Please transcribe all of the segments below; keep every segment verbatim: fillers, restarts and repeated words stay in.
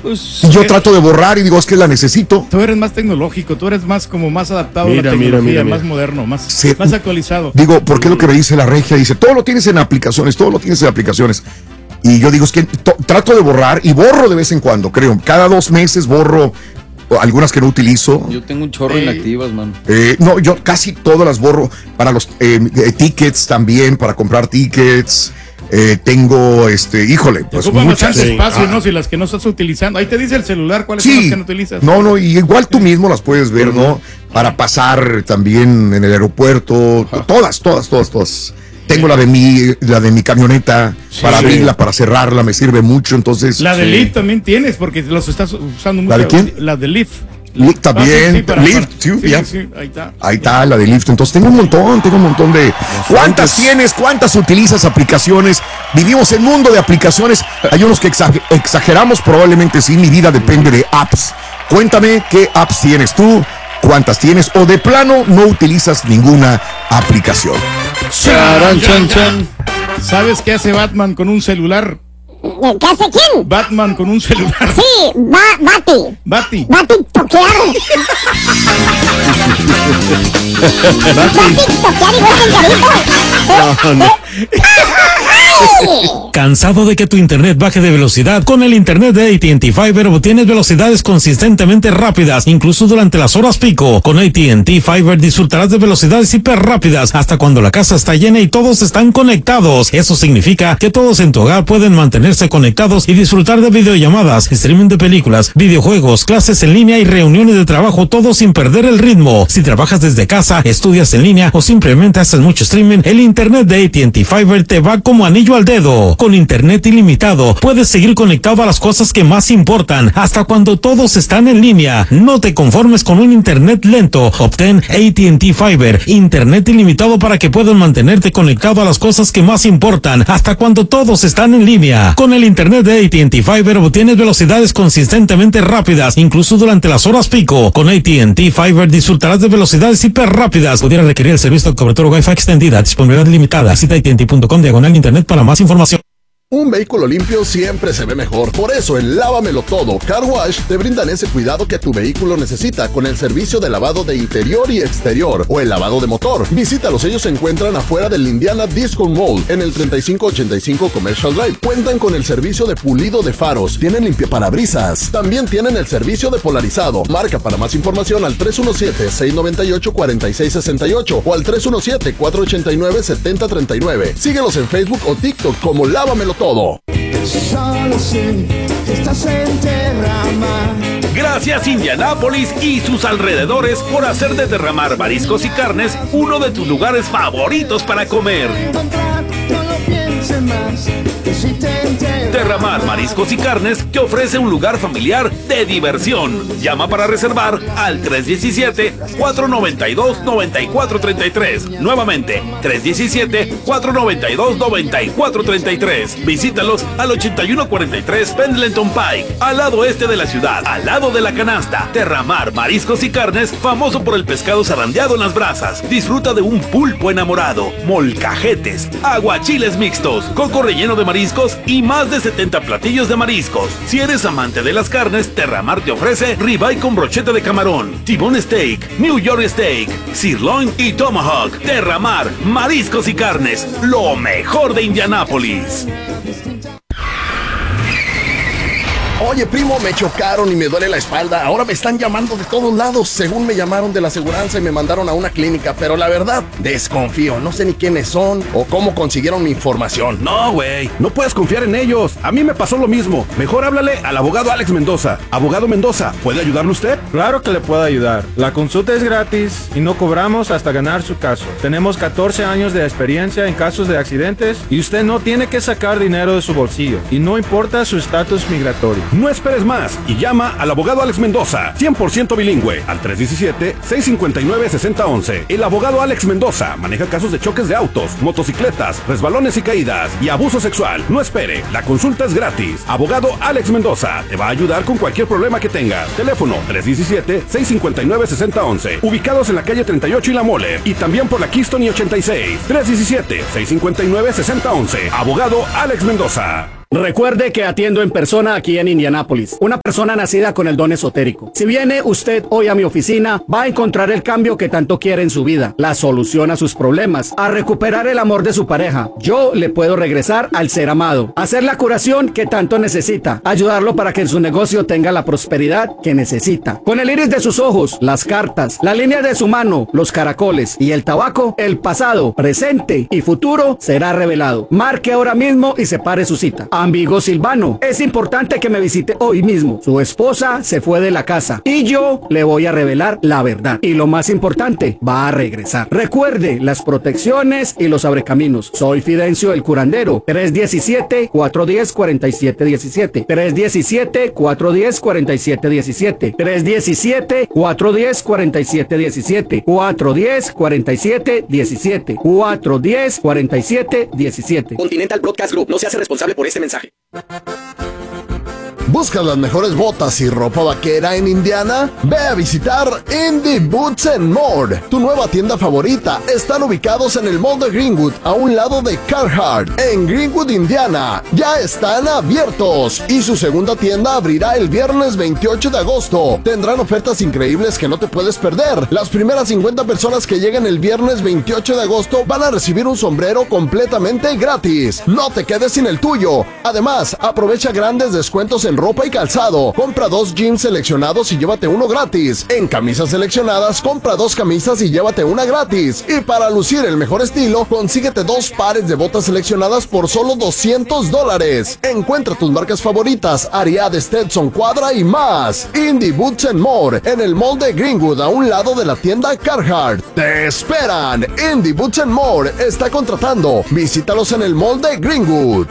Pues, y yo eh, trato de borrar y digo, es que la necesito. Tú eres más tecnológico, tú eres más como más adaptado mira, a la tecnología, mira, mira, mira. más moderno, más, sí. más actualizado. Digo, porque lo que me dice la regia, dice, todo lo tienes en aplicaciones, todo lo tienes en aplicaciones. Y yo digo, es que to, trato de borrar y borro de vez en cuando, creo. Cada dos meses borro algunas que no utilizo. Yo tengo un chorro eh, inactivas, man. Eh, no, yo casi todas las borro. Para los eh, eh, tickets también, para comprar tickets. Eh, tengo, este, híjole, pues ocupa muchas. Sí. espacio, ah. ¿no? Si las que no estás utilizando. Ahí te dice el celular cuáles sí. son las que no utilizas. No, no, y igual tú mismo las puedes ver, ¿no? Para pasar también en el aeropuerto. Ajá. Todas, todas, todas, todas. Tengo la de mi, la de mi camioneta sí, para abrirla, sí. para cerrarla, me sirve mucho, entonces. La de sí. Lyft también tienes, porque los estás usando mucho. ¿La de quién? La de Lyft. Lyft también, ah, sí, para, Lyft, sí, sí, ya. sí, ahí está. Ahí está la de Lyft, entonces tengo un montón, tengo un montón de. ¿Cuántas tienes? ¿Cuántas utilizas aplicaciones? Vivimos en mundo de aplicaciones, hay unos que exageramos, probablemente sí, mi vida depende de apps. Cuéntame qué apps tienes tú, cuántas tienes, o de plano no utilizas ninguna aplicación. Charan, chan, chan. ¿Sabes qué hace Batman con un celular? ¿Qué hace quién? Batman con un celular. Sí, ba Bati. Bati. Bati toquear. Bati toquear igual que el carito. No, no. ¿Cansado de que tu internet baje de velocidad? Con el internet de A T and T Fiber obtienes velocidades consistentemente rápidas, incluso durante las horas pico. Con A T and T Fiber disfrutarás de velocidades hiper rápidas hasta cuando la casa está llena y todos están conectados. Eso significa que todos en tu hogar pueden mantenerse conectados y disfrutar de videollamadas, streaming de películas, videojuegos, clases en línea y reuniones de trabajo, todo sin perder el ritmo. Si trabajas desde casa, estudias en línea o simplemente haces mucho streaming, el internet de A T and T Fiber te va como anillo al dedo. Con internet ilimitado, puedes seguir conectado a las cosas que más importan, hasta cuando todos están en línea. No te conformes con un internet lento. Obtén A T and T Fiber, internet ilimitado para que puedas mantenerte conectado a las cosas que más importan, hasta cuando todos están en línea. Con el internet de A T and T Fiber obtienes velocidades consistentemente rápidas, incluso durante las horas pico. Con A T and T Fiber disfrutarás de velocidades hiper rápidas. Pudiera requerir el servicio de cobertura Wi-Fi extendida, disponibilidad limitada. Visita A T and T punto com diagonal internet para más información. Un vehículo limpio siempre se ve mejor. Por eso en Lávamelo Todo Car Wash te brindan ese cuidado que tu vehículo necesita con el servicio de lavado de interior y exterior o el lavado de motor. Visítalos, ellos se encuentran afuera del Indiana Disco Mall en el treinta y cinco ochenta y cinco Commercial Drive. Cuentan con el servicio de pulido de faros, tienen limpiaparabrisas, también tienen el servicio de polarizado. Marca para más información al tres uno siete, seis nueve ocho, cuatro seis seis ocho o al tres uno siete, cuatro ocho nueve, siete cero tres nueve. Síguelos en Facebook o TikTok como Lávamelo Todo. Todo. Solo sé que estás en Terramar. Gracias Indianápolis y sus alrededores por hacer de Terramar Mariscos y Carnes uno de tus lugares favoritos para comer. Terramar Mariscos y Carnes te ofrece un lugar familiar de diversión. Llama para reservar al tres uno siete, cuatro nueve dos, nueve cuatro tres tres. Nuevamente, tres uno siete, cuatro nueve dos, nueve cuatro tres tres. Visítalos al ochenta y uno cuarenta y tres Pendleton Pike, al lado este de la ciudad, al lado de la canasta. Terramar Mariscos y Carnes, famoso por el pescado zarandeado en las brasas. Disfruta de un pulpo enamorado, molcajetes, aguachiles mixtos, coco relleno de mariscos y más de setenta platillos de mariscos. Si eres amante de las carnes, Terramar te ofrece ribeye con brocheta de camarón, T-bone steak, New York steak, sirloin y tomahawk. Terramar Mariscos y Carnes, lo mejor de Indianápolis. Oye, primo, me chocaron y me duele la espalda. Ahora me están llamando de todos lados. Según me llamaron de la aseguranza y me mandaron a una clínica. Pero la verdad, desconfío. No sé ni quiénes son o cómo consiguieron mi información. No, güey. No puedes confiar en ellos. A mí me pasó lo mismo. Mejor háblale al abogado Alex Mendoza. Abogado Mendoza, ¿puede ayudarle usted? Claro que le puedo ayudar. La consulta es gratis y no cobramos hasta ganar su caso. Tenemos catorce años de experiencia en casos de accidentes y usted no tiene que sacar dinero de su bolsillo. Y no importa su estatus migratorio. No esperes más y llama al abogado Alex Mendoza, cien por ciento bilingüe, al tres uno siete, seis cinco nueve, seis cero uno uno. El abogado Alex Mendoza maneja casos de choques de autos, motocicletas, resbalones y caídas y abuso sexual. No espere, la consulta es gratis. Abogado Alex Mendoza te va a ayudar con cualquier problema que tengas. Teléfono tres uno siete, seis cinco nueve, seis cero uno uno. Ubicados en la calle treinta y ocho y La Mole y también por la Keystone y ochenta y seis. tres uno siete, seis cinco nueve, seis cero uno uno. Abogado Alex Mendoza. Recuerde que atiendo en persona aquí en Indianápolis, una persona nacida con el don esotérico. Si viene usted hoy a mi oficina, va a encontrar el cambio que tanto quiere en su vida, la solución a sus problemas, a recuperar el amor de su pareja. Yo le puedo regresar al ser amado, hacer la curación que tanto necesita, ayudarlo para que en su negocio tenga la prosperidad que necesita. Con el iris de sus ojos, las cartas, la línea de su mano, los caracoles y el tabaco, el pasado, presente y futuro será revelado. Marque ahora mismo y separe su cita. Amigo Silvano, es importante que me visite hoy mismo. Su esposa se fue de la casa y yo le voy a revelar la verdad. Y lo más importante, va a regresar. Recuerde las protecciones y los abrecaminos. Soy Fidencio el curandero. tres diecisiete, cuatro diez, cuarenta y siete diecisiete. tres diecisiete, cuatro diez, cuarenta y siete diecisiete. tres diecisiete, cuatro diez, cuarenta y siete diecisiete. cuatro diez, cuarenta y siete diecisiete. cuatro diez, cuarenta y siete diecisiete. Continental Broadcast Group no se hace responsable por este mensaje. ¿Buscas las mejores botas y ropa vaquera en Indiana? Ve a visitar Indie Boots and More. Tu nueva tienda favorita. Están ubicados en el Mall de Greenwood, a un lado de Carhartt, en Greenwood, Indiana. Ya están abiertos y su segunda tienda abrirá el viernes veintiocho de agosto. Tendrán ofertas increíbles que no te puedes perder. Las primeras cincuenta personas que lleguen el viernes veintiocho de agosto van a recibir un sombrero completamente gratis. No te quedes sin el tuyo. Además, aprovecha grandes descuentos en ropa y calzado. Compra dos jeans seleccionados y llévate uno gratis. En camisas seleccionadas, compra dos camisas y llévate una gratis. Y para lucir el mejor estilo, consíguete dos pares de botas seleccionadas por solo doscientos dólares. Encuentra tus marcas favoritas, Ariat, Stetson, Quadra y más. Indie Boots and More, en el Mall de Greenwood, a un lado de la tienda Carhartt. ¡Te esperan! Indie Boots and More está contratando. Visítalos en el Mall de Greenwood.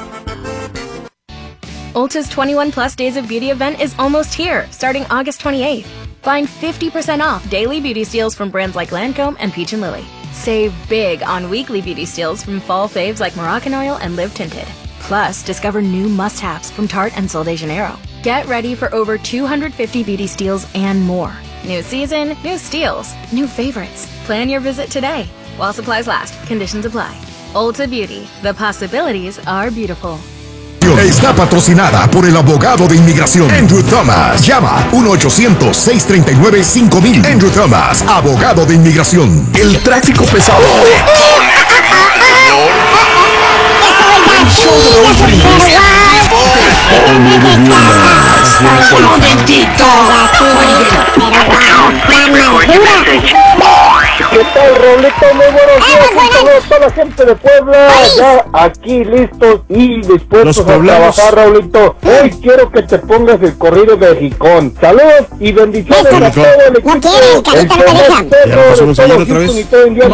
Ulta's twenty-one plus Days of Beauty event is almost here, starting August twenty-eighth. Find fifty percent off daily beauty steals from brands like Lancome and Peach and Lily. Save big on weekly beauty steals from fall faves like Moroccan Oil and Live Tinted. Plus, discover new must-haves from Tarte and Sol de Janeiro. Get ready for over two hundred fifty beauty steals and more. New season, new steals, new favorites. Plan your visit today. While supplies last, conditions apply. Ulta Beauty, the possibilities are beautiful. Está patrocinada por el abogado de inmigración Andrew Thomas. Llama uno ochocientos, seis treinta y nueve, cinco mil. Andrew Thomas, abogado de inmigración. El tráfico pesado. ¿Qué tal, Raulito? Muy buenos días, un saludo a toda la gente de Puebla, ya aquí listos y dispuestos a trabajar, Raulito. Hoy quiero que te pongas el corrido de Jicón. Saludos y bendiciones a todo el equipo. No quiere, el carita no me deja. Ya pasamos a otra vez.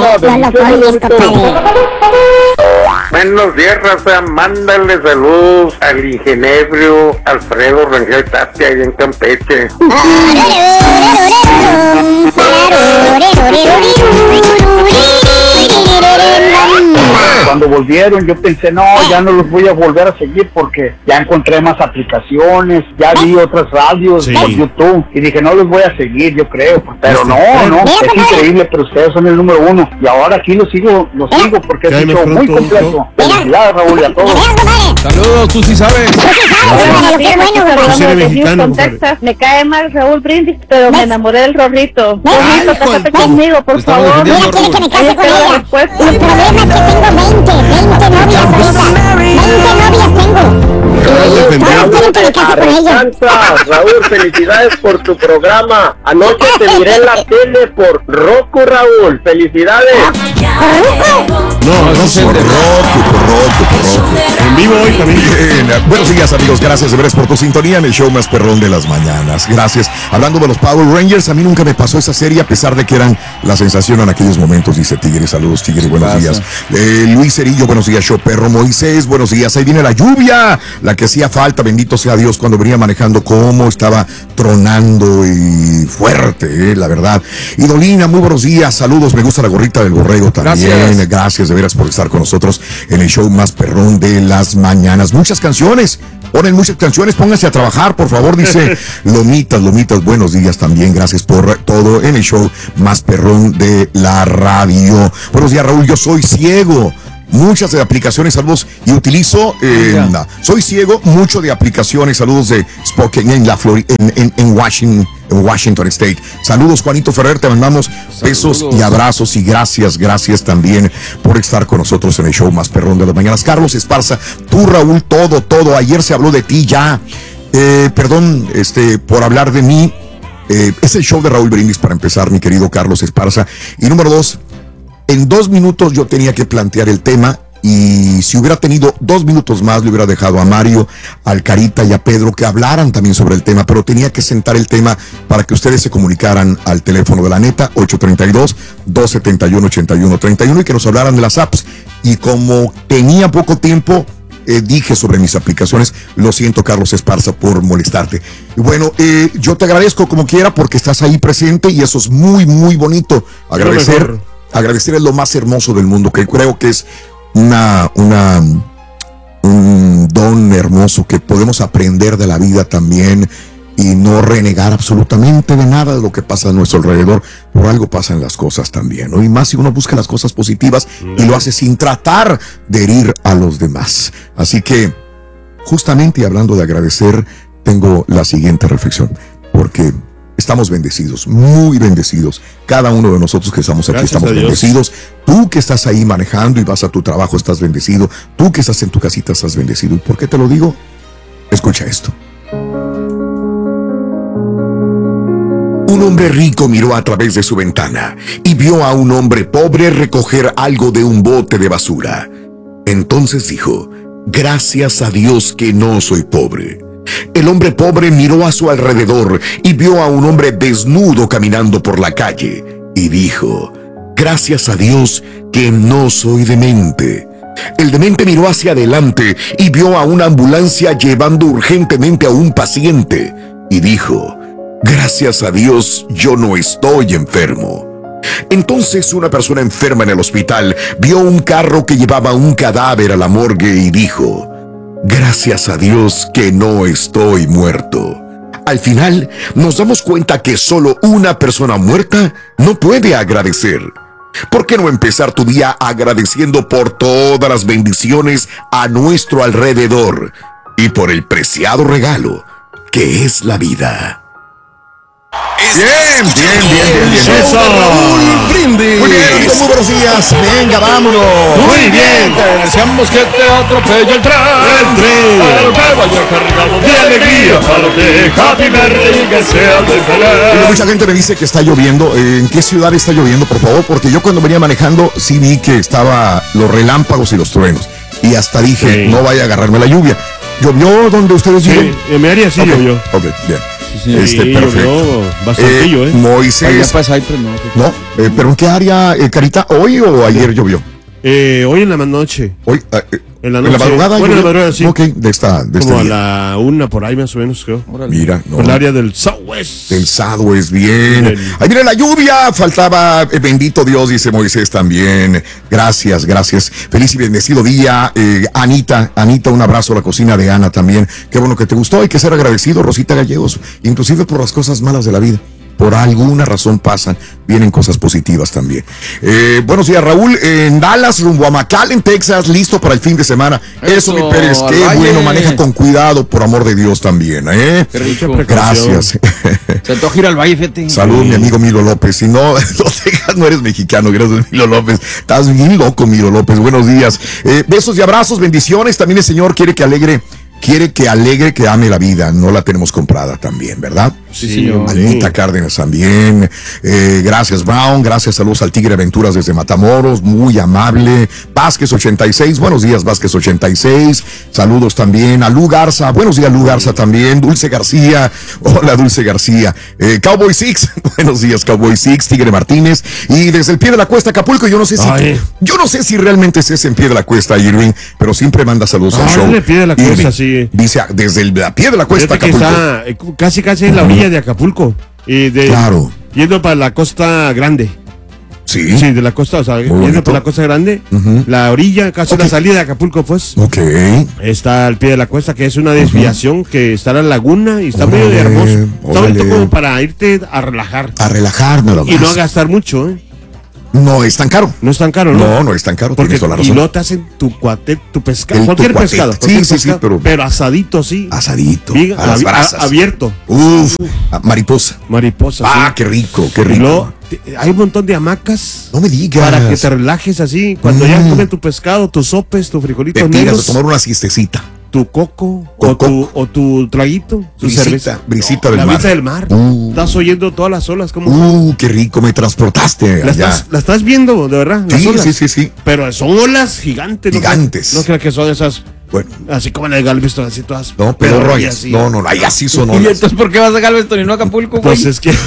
Buenos días, raza. Mándale saludos al ingeniero Alfredo Rangel Tapia allá en Campeche. Cuando volvieron yo pensé, no, ya no los voy a volver a seguir porque ya encontré más aplicaciones, ya vi otras radios sí. por YouTube y dije, no los voy a seguir, yo creo, pero no, no, es increíble, pero ustedes son el número uno y ahora aquí los sigo, los sigo porque es un show muy completo. Felicidades, Raúl, y a todos. Saludos, tú sí sabes. Tú sí sabes, qué bueno, mexicano. Me cae mal Raúl Brindis, pero me enamoré del Rorrito. Rorrito, cásate conmigo, por favor. Mira, quiere que me case con ella. El problema es que tengo veinte, veinte novias ahorita. veinte novias tengo. Todas quieren que me case con ella. Raúl, felicidades por tu programa. Anoche te miré en la tele por Roku, Raúl. Felicidades. No, no sé, por Roku, por Roku, por Roku. En vivo hoy también. Bien. Buenos días, amigos. Gracias de veras por tu sintonía en el show más perrón de las mañanas. Gracias. Hablando de los Power Rangers, a mí nunca me pasó esa serie, a pesar de que eran la sensación en aquellos momentos, dice Tigre. Saludos, Tigre. Buenos días. Eh, Luis Cerillo, buenos días, show perro. Moisés, buenos días. Ahí viene la lluvia, la que hacía falta, bendito sea Dios, cuando venía manejando, cómo estaba tronando y fuerte, eh, la verdad. Y Dolina, muy buenos días. Saludos. Me gusta la gorrita del borrego también. Gracias. Gracias de veras por estar con nosotros en el show más perrón de las mañanas. Muchas canciones, ponen muchas canciones, pónganse a trabajar, por favor, dice Lomitas, Lomitas, buenos días también, gracias por todo en el show más perrón de la radio. Buenos días, Raúl, yo soy ciego, muchas de aplicaciones, saludos, y utilizo, eh, soy ciego, mucho de aplicaciones, saludos de Spokane en la Florida, en, en, en Washington, en Washington State. Saludos, Juanito Ferrer, te mandamos besos y abrazos y gracias, gracias también por estar con nosotros en el show más perrón de las mañanas. Carlos Esparza, tú, Raúl, todo, todo, ayer se habló de ti ya, eh, perdón, este, por hablar de mí. Eh, es el show de Raúl Brindis para empezar, mi querido Carlos Esparza. Y número dos, en dos minutos yo tenía que plantear el tema y si hubiera tenido dos minutos más le hubiera dejado a Mario, al Carita y a Pedro que hablaran también sobre el tema, pero tenía que sentar el tema para que ustedes se comunicaran al teléfono de la neta ocho tres dos, dos siete uno, ocho uno tres uno y que nos hablaran de las apps. Y como tenía poco tiempo, Eh, dije sobre mis aplicaciones, lo siento Carlos Esparza por molestarte. Y bueno, eh, yo te agradezco como quiera porque estás ahí presente y eso es muy, muy bonito. Agradecer, agradecer es lo más hermoso del mundo, que creo que es una, una, un don hermoso que podemos aprender de la vida también y no renegar absolutamente de nada de lo que pasa a nuestro alrededor. Por algo pasan las cosas también, ¿no? Y más si uno busca las cosas positivas y lo hace sin tratar de herir a los demás. Así que, justamente hablando de agradecer, tengo la siguiente reflexión, porque estamos bendecidos, muy bendecidos. Cada uno de nosotros que estamos aquí Gracias estamos bendecidos. Tú que estás ahí manejando y vas a tu trabajo estás bendecido. Tú que estás en tu casita estás bendecido. ¿Y por qué te lo digo? Escucha esto. Un hombre rico miró a través de su ventana y vio a un hombre pobre recoger algo de un bote de basura. Entonces dijo, gracias a Dios que no soy pobre. El hombre pobre miró a su alrededor y vio a un hombre desnudo caminando por la calle y dijo, gracias a Dios que no soy demente. El demente miró hacia adelante y vio a una ambulancia llevando urgentemente a un paciente y dijo, gracias a Dios, yo no estoy enfermo. Entonces una persona enferma en el hospital vio un carro que llevaba un cadáver a la morgue y dijo, gracias a Dios que no estoy muerto. Al final, nos damos cuenta que solo una persona muerta no puede agradecer. ¿Por qué no empezar tu día agradeciendo por todas las bendiciones a nuestro alrededor y por el preciado regalo que es la vida? Bien, bien, bien, bien, bien. Eso. Raúl Brindis. Muy bien, muy buenos días. Venga, vámonos. Muy bien. Te deseamos que te atropelle el tren. El tren. Pero que vaya cargado de alegría. Para que Happy Birthday que sea de feliz. Mucha gente me dice que está lloviendo. ¿En qué ciudad está lloviendo, por favor? Porque yo cuando venía manejando sí vi que estaba los relámpagos y los truenos. Y hasta dije, sí. no vaya a agarrarme la lluvia. ¿Llovió donde ustedes viven? Sí, en mi área sí okay. llovió. Ok, bien. Sí, este, sí, perfecto. Bastantillo, eh, eh. Moisés. Para Cypress, no, no eh, ¿pero en qué área, eh, Carita? ¿Hoy o ayer llovió? Eh, hoy en la noche. Hoy, eh, en la noche. ¿En la madrugada? Bueno, en la madrugada, sí. Ok, de esta, de Como este a la una por ahí más o menos, creo. Mira, no. Por el área del Southwest. Del Southwest, bien. bien. Ahí viene la lluvia, faltaba, eh, bendito Dios, dice Moisés también. Gracias, gracias. Feliz y bendecido día. Eh, Anita, Anita, un abrazo a la cocina de Ana también. Qué bueno que te gustó, hay que ser agradecido, Rosita Gallegos, inclusive por las cosas malas de la vida. Por alguna razón pasan, vienen cosas positivas también. Eh, buenos días, Raúl, en Dallas, rumbo a McAllen, Texas, listo para el fin de semana. Eso, Eso mi Pérez, qué valle. Bueno, maneja con cuidado, por amor de Dios también, ¿eh? Qué rico. Gracias. Se antoja ir al valle, fíjate. Salud, mi amigo Milo López. Si no, no, Texas, no eres mexicano, gracias, Milo López. Estás bien loco, Milo López. Buenos días. Eh, besos y abrazos, bendiciones. También el Señor quiere que alegre. Quiere que alegre, que ame la vida. No la tenemos comprada también, ¿verdad? Sí, señor. Anita Cárdenas también. Eh, gracias, Brown. Gracias, saludos al Tigre Aventuras desde Matamoros. Muy amable. Vázquez ochenta y seis. Buenos días, Vázquez ochenta y seis. Saludos también a Lu Garza. Buenos días, Lu Garza también. Dulce García. Hola, Dulce García. Eh, Cowboy Six. Buenos días, Cowboy Six. Tigre Martínez. Y desde el pie de la cuesta, Acapulco. Yo no sé si, Ay. yo no sé si realmente es ese en pie de la cuesta, Irving, pero siempre manda saludos Ay, al show. De pie de la cuesta, sí. Dice desde el a pie de la cuesta Acapulco. Está casi casi en la orilla de Acapulco. Y de, claro. Yendo para la costa grande. Sí. Sí, de la costa, o sea, Muy yendo bonito. para la costa grande, uh-huh. La orilla, casi okay. La salida de Acapulco, pues. Ok. Está al pie de la cuesta, que es una desviación, uh-huh. Que está la laguna y está órale, muy hermoso. Está bonito como para irte a relajar. A relajar, nada más. Y no a gastar mucho, ¿eh? No es tan caro. No es tan caro, ¿no? No, no es tan caro. Porque, tienes toda la razón. Y no te hacen tu cuate, tu pescado, El cualquier tu pescado. cuatete. Cualquier Sí, sí, pescado, sí, pero- pero asadito, sí. Asadito, Bien, a las abi- brasas. a- abierto. Uf, a- mariposa. Mariposa, Ah, sí. qué rico, qué Y rico. luego, te- hay un montón de hamacas. No me digas. Para que te relajes así. Cuando Mm. ya comes tu pescado, tus sopes, tu frijolito Te tiras negros, a tomar una siestecita. tu coco, Con o tu, o tu traguito, tu Brisita, cerveza. brisita del la mar. brisa del mar. Uh. Estás oyendo todas las olas. como Uh, qué rico, me transportaste la, allá. estás, la estás viendo, de verdad. Las Sí, olas. sí, sí, sí. Pero son olas gigantes. ¿no? Gigantes. No creo que son esas. Bueno. Así como en el Galveston, así todas. No, pero pedorrillas, rollas. así. No, no, ahí así son ¿Y olas. entonces por qué vas a Galveston y no a Acapulco, güey? Pues es que.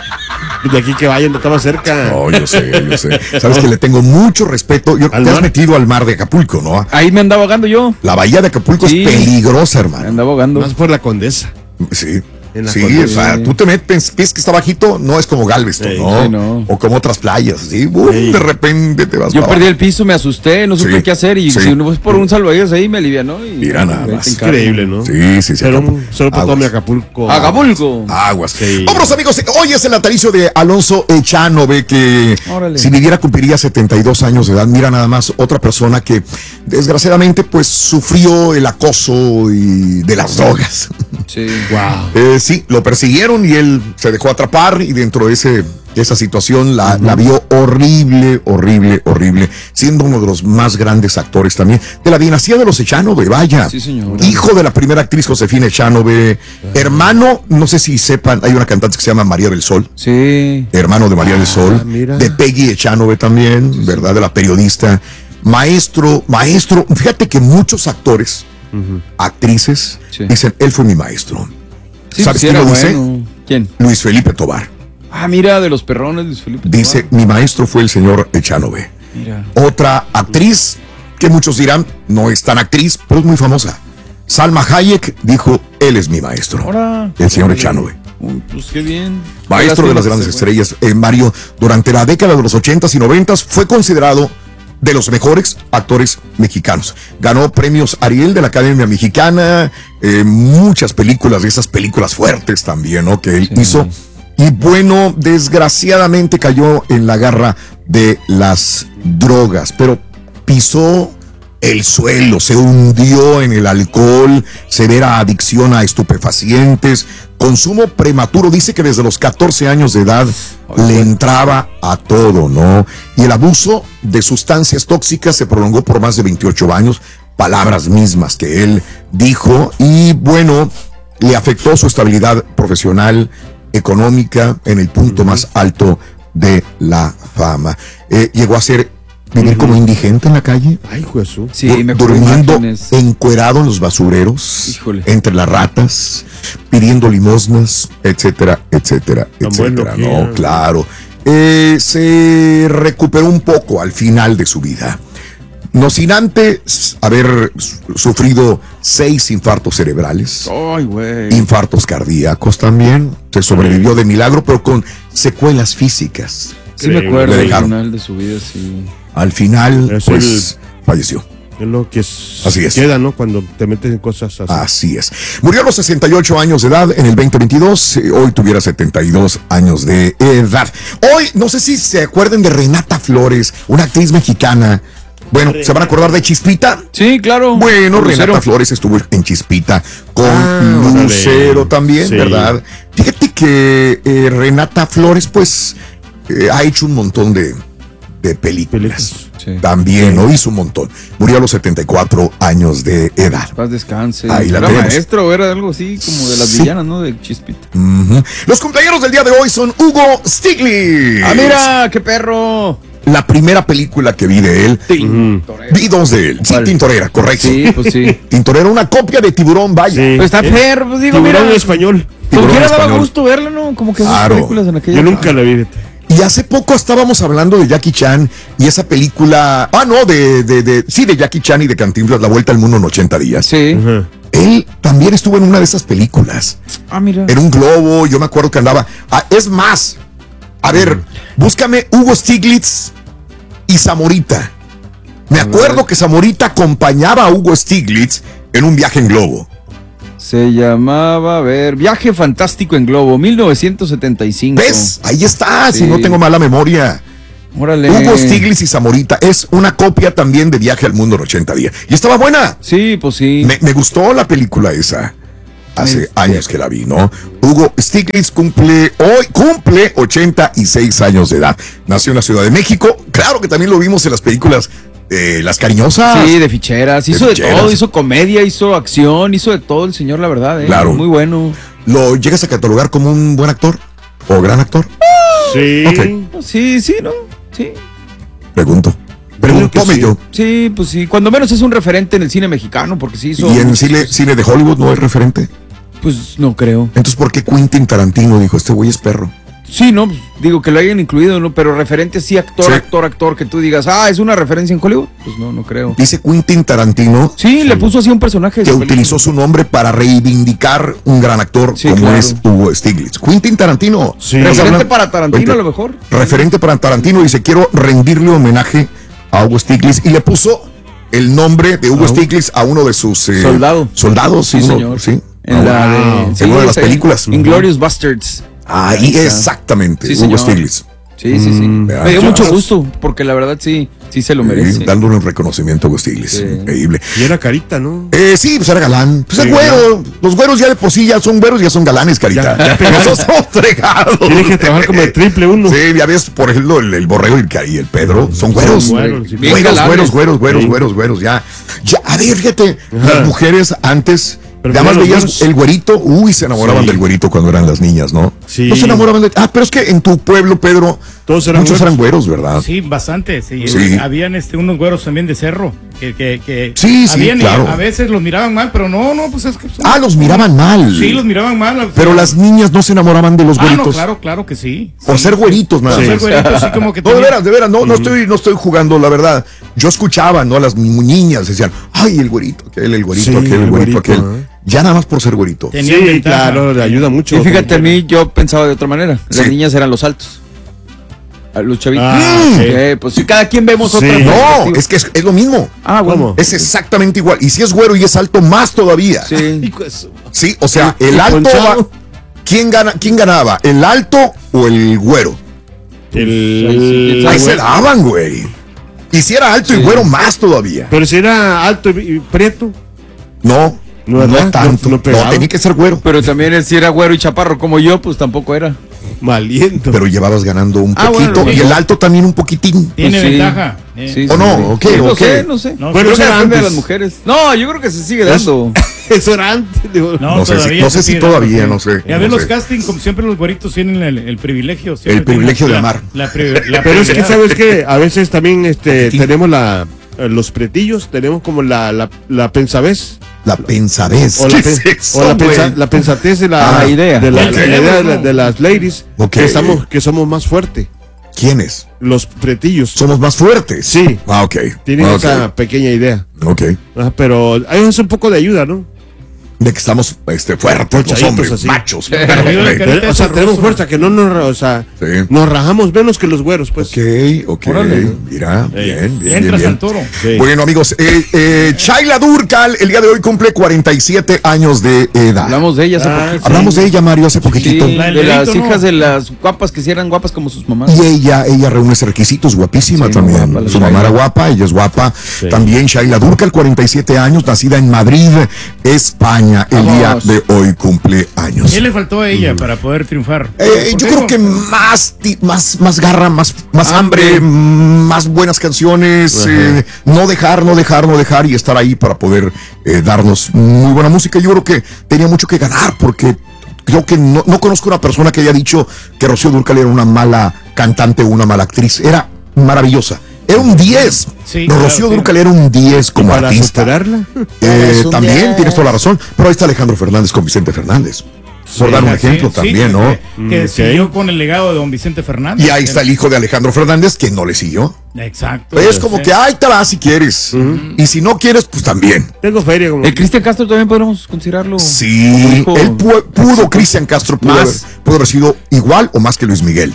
De aquí que vayan, no está más cerca. No, yo sé, yo sé. Sabes que le tengo mucho respeto. Yo, te ¿Al has mar? metido al mar de Acapulco, ¿no? Ahí me andaba ahogando yo. La bahía de Acapulco Sí. es peligrosa, Me hermano. andaba ahogando. Más por la Condesa. Sí. En la Sí, Condesa. o sea, tú te metes, ves que está bajito, no es como Galveston, Sí, ¿no? sí, no. O como otras playas, ¿sí? Uf, Sí. de repente te vas Yo para perdí el abajo. piso, me asusté, no supe Sí, qué hacer y sí. si no fue por un salvavidas ahí me alivianó. Y Mira nada ahí más. te encargo. Increíble, ¿no? Sí, sí, sí. Pero Acapulco. solo para todo Aguas. mi Acapulco. Acapulco. Aguas. Sí. Vámonos, amigos. Hoy es el natalicio de Alonso Echanove, que Órale. si viviera cumpliría setenta y dos años de edad. Mira nada más, otra persona que desgraciadamente pues sufrió el acoso y de las drogas. Sí. Wow. Eh, sí, lo persiguieron y él se dejó atrapar y dentro de ese, de esa situación la, la vio horrible, horrible, horrible, siendo uno de los más grandes actores también de la dinastía de los Echanove, vaya. Sí, señor. Hijo de la primera actriz Josefina Echanove, hermano, no sé si sepan, hay una cantante que se llama María del Sol, Sí. hermano de María del Sol, mira. de Peggy Echanove también, ¿verdad? De la periodista, maestro, maestro, fíjate que muchos actores, actrices, Sí. dicen, él fue mi maestro. Sí, ¿Sabes sí quién era lo dice? bueno. ¿Quién? Luis Felipe Tobar. Ah, mira, de los perrones, Luis Felipe. Dice, mi maestro fue el señor Echanove. Mira. Otra actriz, que muchos dirán, no es tan actriz, pero es muy famosa. Salma Hayek dijo, él es mi maestro. Ahora. El señor Echanove. Uy, pues qué bien. Maestro de las Lástima grandes que se fue. estrellas. Eh, Mario, durante la década de los ochentas y noventas fue considerado de los mejores actores mexicanos. Ganó premios Ariel de la Academia Mexicana, eh, muchas películas, de esas películas fuertes también, ¿no? Que él Sí. hizo. Y bueno, desgraciadamente cayó en la garra de las drogas, pero pisó el suelo, se hundió en el alcohol, severa adicción a estupefacientes, consumo prematuro. Dice que desde los catorce años de edad le entraba a todo, ¿no? Y el abuso de sustancias tóxicas se prolongó por más de veintiocho años, palabras mismas que él dijo, y bueno, le afectó su estabilidad profesional, económica, en el punto más alto de la fama. Eh, llegó a ser vivir como indigente en la calle. Ay, Jesús. Sí, Du- me acuerdo durmiendo imágenes. encuerado en los basureros, Híjole. entre las ratas, pidiendo limosnas, etcétera, etcétera, Tan etcétera. bueno que No, era. claro. Eh, se recuperó un poco al final de su vida. No sin antes haber su- sufrido seis infartos cerebrales, Ay, güey. infartos cardíacos también. Se sobrevivió de milagro, pero con secuelas físicas. Sí me acuerdo Le del dejaron. final de su vida, sí. Al final, Es pues, falleció. Es lo que es, Así es. queda, ¿no? Cuando te metes en cosas así. Así es. Murió a los sesenta y ocho años de edad en el veinte veintidós. eh, Hoy tuviera setenta y dos años de edad. Hoy, no sé si se acuerden de Renata Flores, una actriz mexicana. Bueno, ¿se van a acordar de Chispita? Sí, claro. Bueno, Con Renata Lucero. Flores estuvo en Chispita con Ah, órale. Lucero también, Sí. ¿verdad? Fíjate que eh, Renata Flores, pues, eh, ha hecho un montón de, de películas. Sí. También, ¿no? Hizo un montón. Murió a los setenta y cuatro años de edad. Paz descanse. Ahí la era tenemos. maestro, era algo así como de las Sí. villanas, ¿no? De Chispita. Ujú. Los cumpleaños del día de hoy son Hugo Stiglitz. Ah, mira, qué perro. La primera película que vi de él. Vi dos de él. Sí, ¿Cuál? Tintorera, correcto. Sí, pues sí. Tintorera, una copia de Tiburón, vaya. Sí. Pues está Eh, perro, pues digo, Tiburón mira. en español. Como Tiburón quiera daba español. gusto verla, ¿no? Como que esas Claro. películas en aquella. Yo nunca la vi. Y hace poco estábamos hablando de Jackie Chan y esa película. Ah, no, de, de, de sí, de Jackie Chan y de Cantinflas, La Vuelta al Mundo en ochenta días. Sí. Ajá. Él también estuvo en una de esas películas. Ah, mira. En un globo, yo me acuerdo que andaba. Ah, es más, a ver, búscame Hugo Stiglitz y Zamorita. Me acuerdo que Zamorita acompañaba a Hugo Stiglitz en un viaje en globo. Se llamaba, a ver, Viaje Fantástico en Globo, mil novecientos setenta y cinco. ¿Ves? Ahí está, Sí. si no tengo mala memoria. Órale. Hugo Stiglitz y Zamorita es una copia también de Viaje al Mundo en ochenta días. Y estaba buena. Sí, pues sí. Me, me gustó la película esa. Hace sí. años que la vi, ¿no? Hugo Stiglitz cumple hoy, cumple ochenta y seis años de edad. Nació en la Ciudad de México. Claro que también lo vimos en las películas eh, Las Cariñosas. Sí, de ficheras. Hizo de, ficheras. de todo, hizo comedia, hizo acción, hizo de todo el señor, la verdad, ¿eh? Claro. Muy bueno. ¿Lo llegas a catalogar como un buen actor? ¿O gran actor? Sí. Okay. Sí, sí, ¿no? Sí. Pregunto. Preguntóme sí. yo. Sí, pues sí. Cuando menos es un referente en el cine mexicano, porque sí hizo. ¿Y en cine, cine de Hollywood no es referente? Pues no creo. Entonces, ¿por qué Quentin Tarantino dijo, este güey es perro? Sí, no, pues, digo que lo hayan incluido, ¿no? Pero referente sí, actor, sí. actor, actor, que tú digas, ah, es una referencia en Hollywood. Pues no, no creo. Dice Quentin Tarantino. Sí, le puso así un personaje. Que utilizó su nombre para reivindicar un gran actor sí, como claro. es Hugo Stiglitz. Quentin Tarantino. Sí. Referente para Tarantino, a lo mejor. Referente para Tarantino. Dice, quiero rendirle homenaje a Hugo Stiglitz. Y le puso el nombre de Hugo oh. Stiglitz a uno de sus eh, Soldado. soldados. Sí, sí uno, señor. Sí. En, oh, la wow. de, sí, en una de las películas. Inglourious Bastards. Ahí exactamente, sí, Hugo señor. Stiglitz. Sí, sí, sí. Mm, me dio mucho gusto, porque la verdad sí, sí se lo merece. Sí, dándole un reconocimiento a Hugo Stiglitz. Sí. Increíble. Y era carita, ¿no? Eh, sí, pues era galán. Pues sí, el güero. Los güeros ya de por sí ya son güeros, ya son galanes, carita. Ya, ya Nosotros somos fregados. Tienes que trabajar como el triple uno. Sí, ya ves, por ejemplo, el, el Borrego y el, y el Pedro. Son güeros. Son güeros, sí. güeros, güeros, güeros, güeros, sí. güeros, güeros, ya. Ya, a ver, fíjate, Ajá. las mujeres antes. Pero además veías güeros. El güerito, uy, se enamoraban sí. del güerito cuando eran las niñas, ¿no? Sí. No se enamoraban de. Ah, pero es que en tu pueblo, Pedro, todos eran muchos güeros. eran güeros, ¿verdad? Sí, bastante. Sí. sí. Habían este, unos güeros también de cerro. Que, que, que sí, sí, habían, claro. A veces los miraban mal, pero no, no, pues es que. Son... Ah, los miraban mal. Sí, los miraban mal. Pero las niñas no se enamoraban de los ah, güeritos. No, claro, claro que sí. Por sí, ser güeritos, nada más. Por ser güeritos, sí, como que. No, de veras, de veras, no, no, estoy, no estoy jugando, la verdad. Yo escuchaba, ¿no? A las niñas decían, ay, el güerito, aquel, el güerito, sí, aquel, el güerito, aquel. ¿eh? Ya nada más por ser güerito. Tenía sí, ventaja. Claro, le ayuda mucho. Y fíjate, a mí yo pensaba de otra manera. Las sí. niñas eran los altos. Los chavitos. Ah, sí. Eh, pues sí, cada quien vemos sí. otra. No, es que es, es lo mismo. Ah, bueno. Es exactamente igual. Y si es güero y es alto, más todavía. Sí. Sí, o sea, el alto. Va, ¿quién, gana, ¿Quién ganaba? ¿El alto o el güero? El. Ahí se daban, güey. Y si era alto sí. y güero, más todavía. Pero si era alto y prieto. No. No, no tanto. No, no, no, tenía que ser güero. Pero también él, si era güero y chaparro como yo, pues tampoco era. Maliento. Pero llevabas ganando un ah, poquito. Bueno, y el alto también un poquitín. Tiene pues sí. ventaja. Eh. Sí, ¿O sí, no? Sí. ¿O qué? No ¿O sé, qué? no sé. No, bueno, eso era antes de las mujeres. No, yo creo que se sigue dando. Eso era antes. Digo. No, no sé si, no sé si todavía, no sé. Y a ver, no los sé. castings, como siempre, los güeritos tienen el, el privilegio. El privilegio de amar. La, la, la Pero es que, ¿sabes qué? A veces también este, tenemos la, los pretillos, tenemos como la, la, la pensabez. La pensadez. O la, pe es eso, o la, pensa la pensatez de la, ah, idea. De, la, de, la idea de, la, de las ladies. Okay. Que, estamos, que somos más fuertes. ¿Quiénes? Los pretillos. ¿Somos más fuertes? Sí. Ah, ok. Tienen okay. esa pequeña idea. Ok. Ah, pero hay un poco de ayuda, ¿no? De que estamos este, fuertes, los hombres, así. Machos. O sea, tenemos fuerza, que no nos, o sea, sí. nos rajamos menos que los güeros, pues. Ok, ok. Órale. Mira, sí. bien, bien, Entras bien. al toro. Sí. Bueno, amigos, eh, eh, Chayla Durcal el día de hoy cumple cuarenta y siete años de edad. Hablamos de ella hace ah, poquito. Hablamos de ella, Mario, hace poquitito. Sí, de las no. hijas de las guapas que sí eran guapas como sus mamás. Y ella, ella reúne esos requisitos, guapísima sí, también. Guapa, su mamá era guapa, ella es guapa. Sí. También Chayla Durcal, cuarenta y siete años, nacida en Madrid, España, el Vamos. día de hoy cumple años. ¿Qué le faltó a ella mm. para poder triunfar? Eh, yo creo que más, más, más garra, más, más hambre, hambre, más buenas canciones, eh, no dejar, no dejar, no dejar y estar ahí para poder eh, darnos muy buena música. Yo creo que tenía mucho que ganar porque creo que no, no conozco una persona que haya dicho que Rocío Dúrcal era una mala cantante o una mala actriz. Era maravillosa. Era un diez. Sí, no, Rocío claro, Dúrcal sí. era un diez como para artista. Eh, también diez. Tienes toda la razón. Pero ahí está Alejandro Fernández con Vicente Fernández. Por sí, dar un ejemplo sí, también, sí, ¿no? Que, que okay. siguió con el legado de don Vicente Fernández. Y ahí está el hijo de Alejandro Fernández que no le siguió. Exacto. Es como sí. que ahí te va si quieres. Uh-huh. Y si no quieres, pues también. Tengo feria. Como... El Cristian Castro también podemos considerarlo. Sí. Él pu pudo, Cristian Castro pudo haber, pudo haber sido igual o más que Luis Miguel.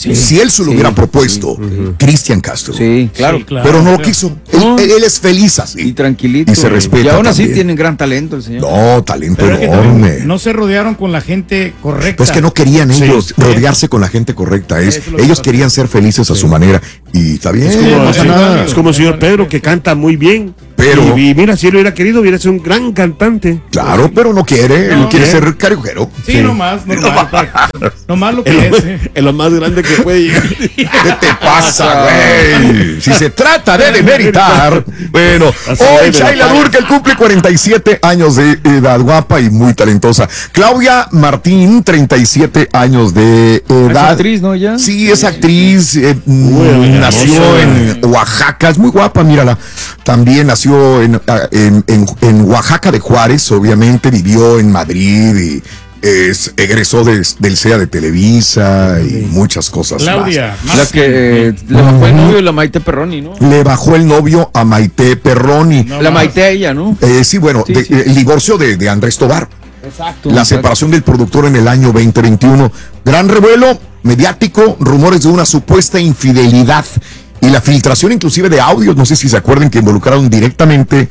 Sí, si él se lo sí, hubiera propuesto, sí, uh-huh. Cristian Castro. Sí, claro. Sí, claro pero no claro. lo quiso. Él, él, él es feliz así. Y tranquilito. Y se respeta. Y aún así también. tienen gran talento el señor. No, talento pero enorme. Es que no se rodearon con la gente correcta. Pues que no querían ellos sí, rodearse sí. con la gente correcta. Es, es ellos querían ser felices sí. a su manera. Y está bien. Es como, no pasa nada. Es como el señor Pedro, que canta muy bien. Pero, y, y mira, si él hubiera querido, hubiera sido un gran cantante. Claro, sí. pero no quiere, no, él quiere ¿eh? ser cariojero. Sí, sí. nomás, normal. Nomás lo que es. es. ¿eh? Es lo más grande que puede llegar. ¿Qué te pasa, güey? Si se trata de demeritar. Bueno, hoy Shaila Durkel cumple cuarenta y siete años de edad, guapa y muy talentosa. Claudia Martín, treinta y siete años de edad. Es actriz, ¿no? ¿Ya? Sí, es actriz. Eh, Uy, nació en Oaxaca, es muy guapa, mírala. También nació en, en, en, en Oaxaca de Juárez, obviamente, vivió en Madrid y es, egresó de, del C E A de Televisa y sí. muchas cosas Claudia, más. La que eh, le bajó el novio la Maite Perroni, ¿no? Le bajó el novio a Maite Perroni. No, la más. Maite a ella, ¿no? Eh, sí, bueno, sí, de, sí. el divorcio de, de Andrés Tobar. Exacto. La exacto. separación del productor en el año veinte veintiuno. Gran revuelo mediático, rumores de una supuesta infidelidad. Y la filtración inclusive de audios, no sé si se acuerdan, que involucraron directamente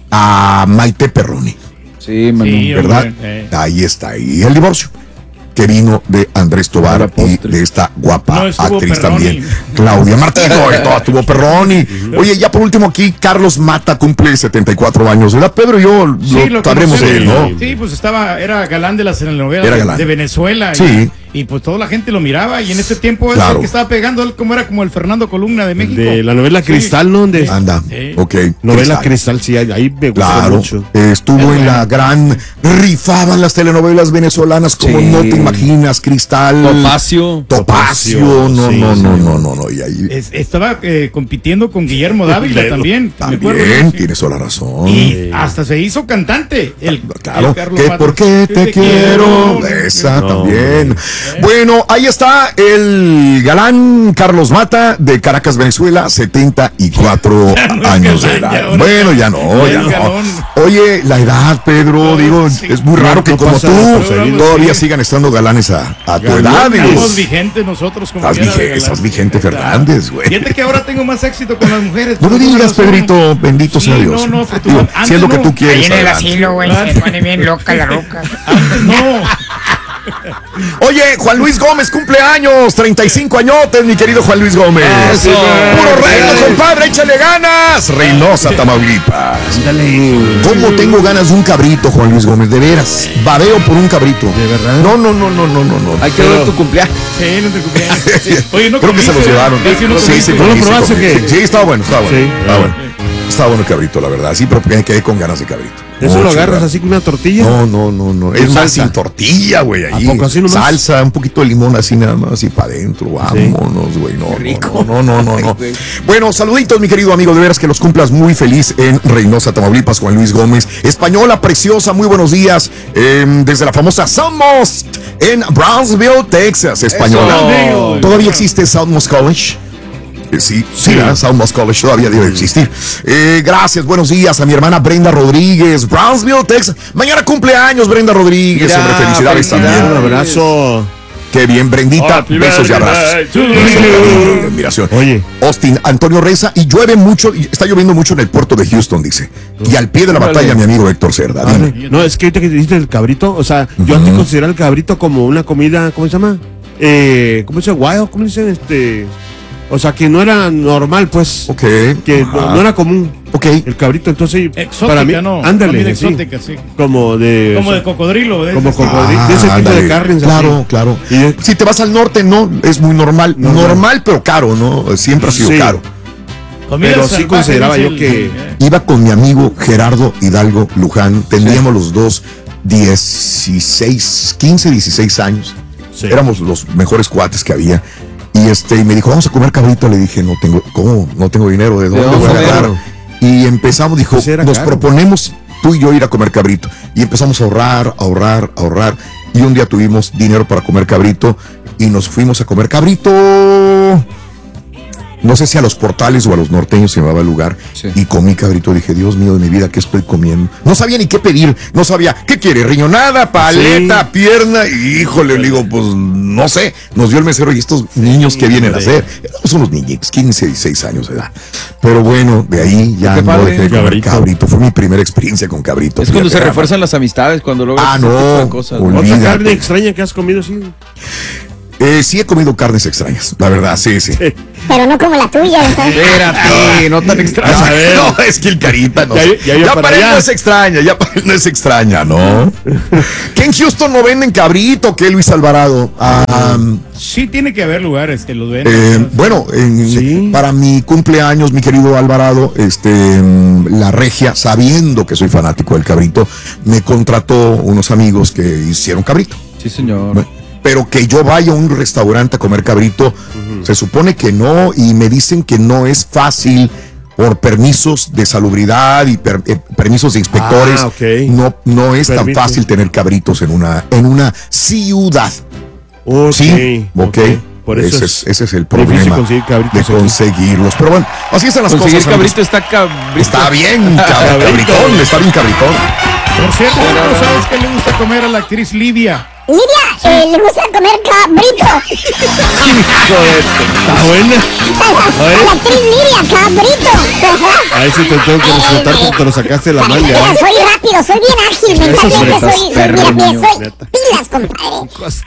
a Maite Perroni. Sí, Manu, sí, ¿verdad? Hombre, eh. Ahí está, y el divorcio que vino de Andrés Tobar y de esta guapa no, actriz Perroni. También, Claudia Martín. No, estuvo Perroni. Oye, ya por último aquí, Carlos Mata cumple setenta y cuatro años. ¿Verdad, Pedro y yo sí, lo sabremos de él, ¿no? Sí, pues estaba, era galán de las telenovelas de Venezuela. Sí. Y, y pues toda la gente lo miraba y en ese tiempo es claro. el que estaba pegando, él como era como el Fernando Columna de México. De la novela Cristal, sí. ¿no? De, Anda, sí. ok. Novela Cristal, Cristal sí, ahí me gustó claro. mucho. Eh, estuvo es en bueno. la gran, rifaban las telenovelas venezolanas como sí. no te imaginas, Cristal. Topacio. Topacio, no, sí, no, sí. no, no, no, no. Y ahí... es, estaba eh, compitiendo con Guillermo Dávila también. También, tienes toda la razón. Y sí. hasta se hizo cantante. El, claro, el Carlos que Matos. ¿por qué te, te quiero? quiero? Esa no. también. Bueno, ahí está el galán Carlos Mata de Caracas, Venezuela, setenta y cuatro años de edad. Ya, bueno, ya no, ya no. Galón. Oye, la edad, Pedro, no, digo, sí. es muy raro no, que no como tú no, todavía sí. sigan estando galanes a, a tu edad. Estamos vigentes nosotros como Estás vigente, estás vigente, Fernández, güey. Fíjate que ahora tengo más éxito con las mujeres. No lo digas, Pedrito, bendito sí, sea Dios. No, no, digo, si es lo que tú quieres. Ahí en el asilo, güey, se pone bien loca la roca. Antes no. Oye, Juan Luis Gómez cumple años, treinta y cinco añotes, mi querido Juan Luis Gómez. Eso. Puro reino, compadre, échale ganas. Reynosa, Tamaulipas. Ándale. ¿Cómo tengo ganas de un cabrito, Juan Luis Gómez? De veras. Babeo por un cabrito. ¿De verdad? No, no, no, no, no, no. no. Hay que ver tu cumpleaños. Sí, no te cumpleaños. Oye, no creo que se los llevaron. No sí, sí, ¿no lo probaste qué? Sí, estaba bueno, estaba bueno. Sí. Estaba bueno. Estaba bueno el cabrito, la verdad. Sí, pero me quedé con ganas de cabrito. ¿Eso lo agarras así con una tortilla? No, no, no, no. Es más sin tortilla, güey. Ahí. ¿A poco así nomás? Salsa, un poquito de limón así nada más, así para adentro. Vámonos, güey. No, rico. No, no, no, no, no. Bueno, saluditos, mi querido amigo. De veras que los cumplas muy feliz en Reynosa, Tamaulipas, Juan Luis Gómez. Española preciosa, muy buenos días. Eh, desde la famosa Southmost en Brownsville, Texas. Española. Eso. ¿Todavía existe Southmost College? Sí, sí, sí. Southmost College todavía debe existir. Eh, gracias, buenos días a mi hermana Brenda Rodríguez, Brownsville, Texas. Mañana cumpleaños Brenda Rodríguez. Mira, hombre, felicidades, felicidades también. Un abrazo. Qué bien, Brendita. Oh, besos y abrazos. Admiración. Oye. Austin, Antonio Reza, y llueve mucho, y está lloviendo mucho en el puerto de Houston, dice. Y al pie de la Vale. batalla, mi amigo Héctor Cerda. Ah, no, es que ahorita que dijiste el cabrito, o sea, uh-huh. yo antes consideraba el cabrito como una comida, ¿cómo se llama? Eh, ¿Cómo se dice? Wild, ¿cómo dicen? Este... O sea, que no era normal, pues. Ok. Que no, no era común. Ok. El cabrito, entonces. Exótica, para mí, no. Ándale. Exótica, sí. Como de. Como de cocodrilo. De como ese. cocodrilo. Ah, de ese ándale. tipo de carnes. Claro, así. claro. Y de, si te vas al norte, no, es muy normal. Normal, normal pero caro, ¿no? Siempre ha sido sí. caro. Comida pero salvaje, sí consideraba yo el, que. Eh. Iba con mi amigo Gerardo Hidalgo Luján. Teníamos sí. los dos dieciséis, quince, dieciséis años. Sí. Éramos los mejores cuates que había. Y este, y me dijo, vamos a comer cabrito. Le dije, no tengo, ¿cómo? No tengo dinero, ¿de dónde voy a agarrar? Y empezamos, dijo, pues nos caro. proponemos tú y yo ir a comer cabrito. Y empezamos a ahorrar, ahorrar, ahorrar. Y un día tuvimos dinero para comer cabrito y nos fuimos a comer cabrito. no sé si a Los Portales o a Los Norteños se llamaba el lugar, sí. Y comí cabrito. Dije, Dios mío de mi vida, ¿qué estoy comiendo? No sabía ni qué pedir, no sabía, ¿qué quiere? Riñonada, paleta, sí. Pierna, y híjole, le digo, pues no sé. Nos dio el mesero y estos niños que vienen a hacer, son unos niñitos, quince, dieciséis años de edad. Pero bueno, de ahí ya no dejé de comer cabrito. cabrito. Fue mi primera experiencia con cabrito. Es cuando se refuerzan las amistades, cuando logras ah, no, cosas. ¿Otra carne extraña que has comido así? Eh, sí he comido carnes extrañas, la verdad, sí, sí. Pero no como la tuya, ¿verdad? Espérate, no tan extraña. No, no, es que el carita no. Ya, ya, ya, ya para él no es extraña, ya para él no es extraña, ¿no? ¿Que en Houston no venden cabrito? ¿Qué, Luis Alvarado? Um, sí, tiene que haber lugares que los venden. Eh, bueno, en, sí. Para mi cumpleaños, mi querido Alvarado, este, la Regia, sabiendo que soy fanático del cabrito, me contrató unos amigos que hicieron cabrito. Sí, señor. Bueno, pero que yo vaya a un restaurante a comer cabrito, uh-huh. Se supone que no, y me dicen que no es fácil por permisos de salubridad y per, eh, permisos de inspectores. Ah, okay. No, no es Permite. tan fácil tener cabritos en una, en una ciudad. Okay. Sí, ok. okay. Por eso ese, es, ese es el problema de conseguirlos. Pero bueno, así están las Conseguir cosas. Cabrito está, cabrito. está bien cab- cabritón, está bien cabritón. Por cierto, ¿no sabes qué le gusta comer a la actriz Livia? Livia, sí. eh, le gusta comer cabrito. Está buena. A la actriz Livia, cabrito. Ahí sí te tengo que resultar porque te lo sacaste de la manga. Mira, soy rápido, soy bien ágil mentalmente, soy, soy, mira, mira, soy pilas, compadre.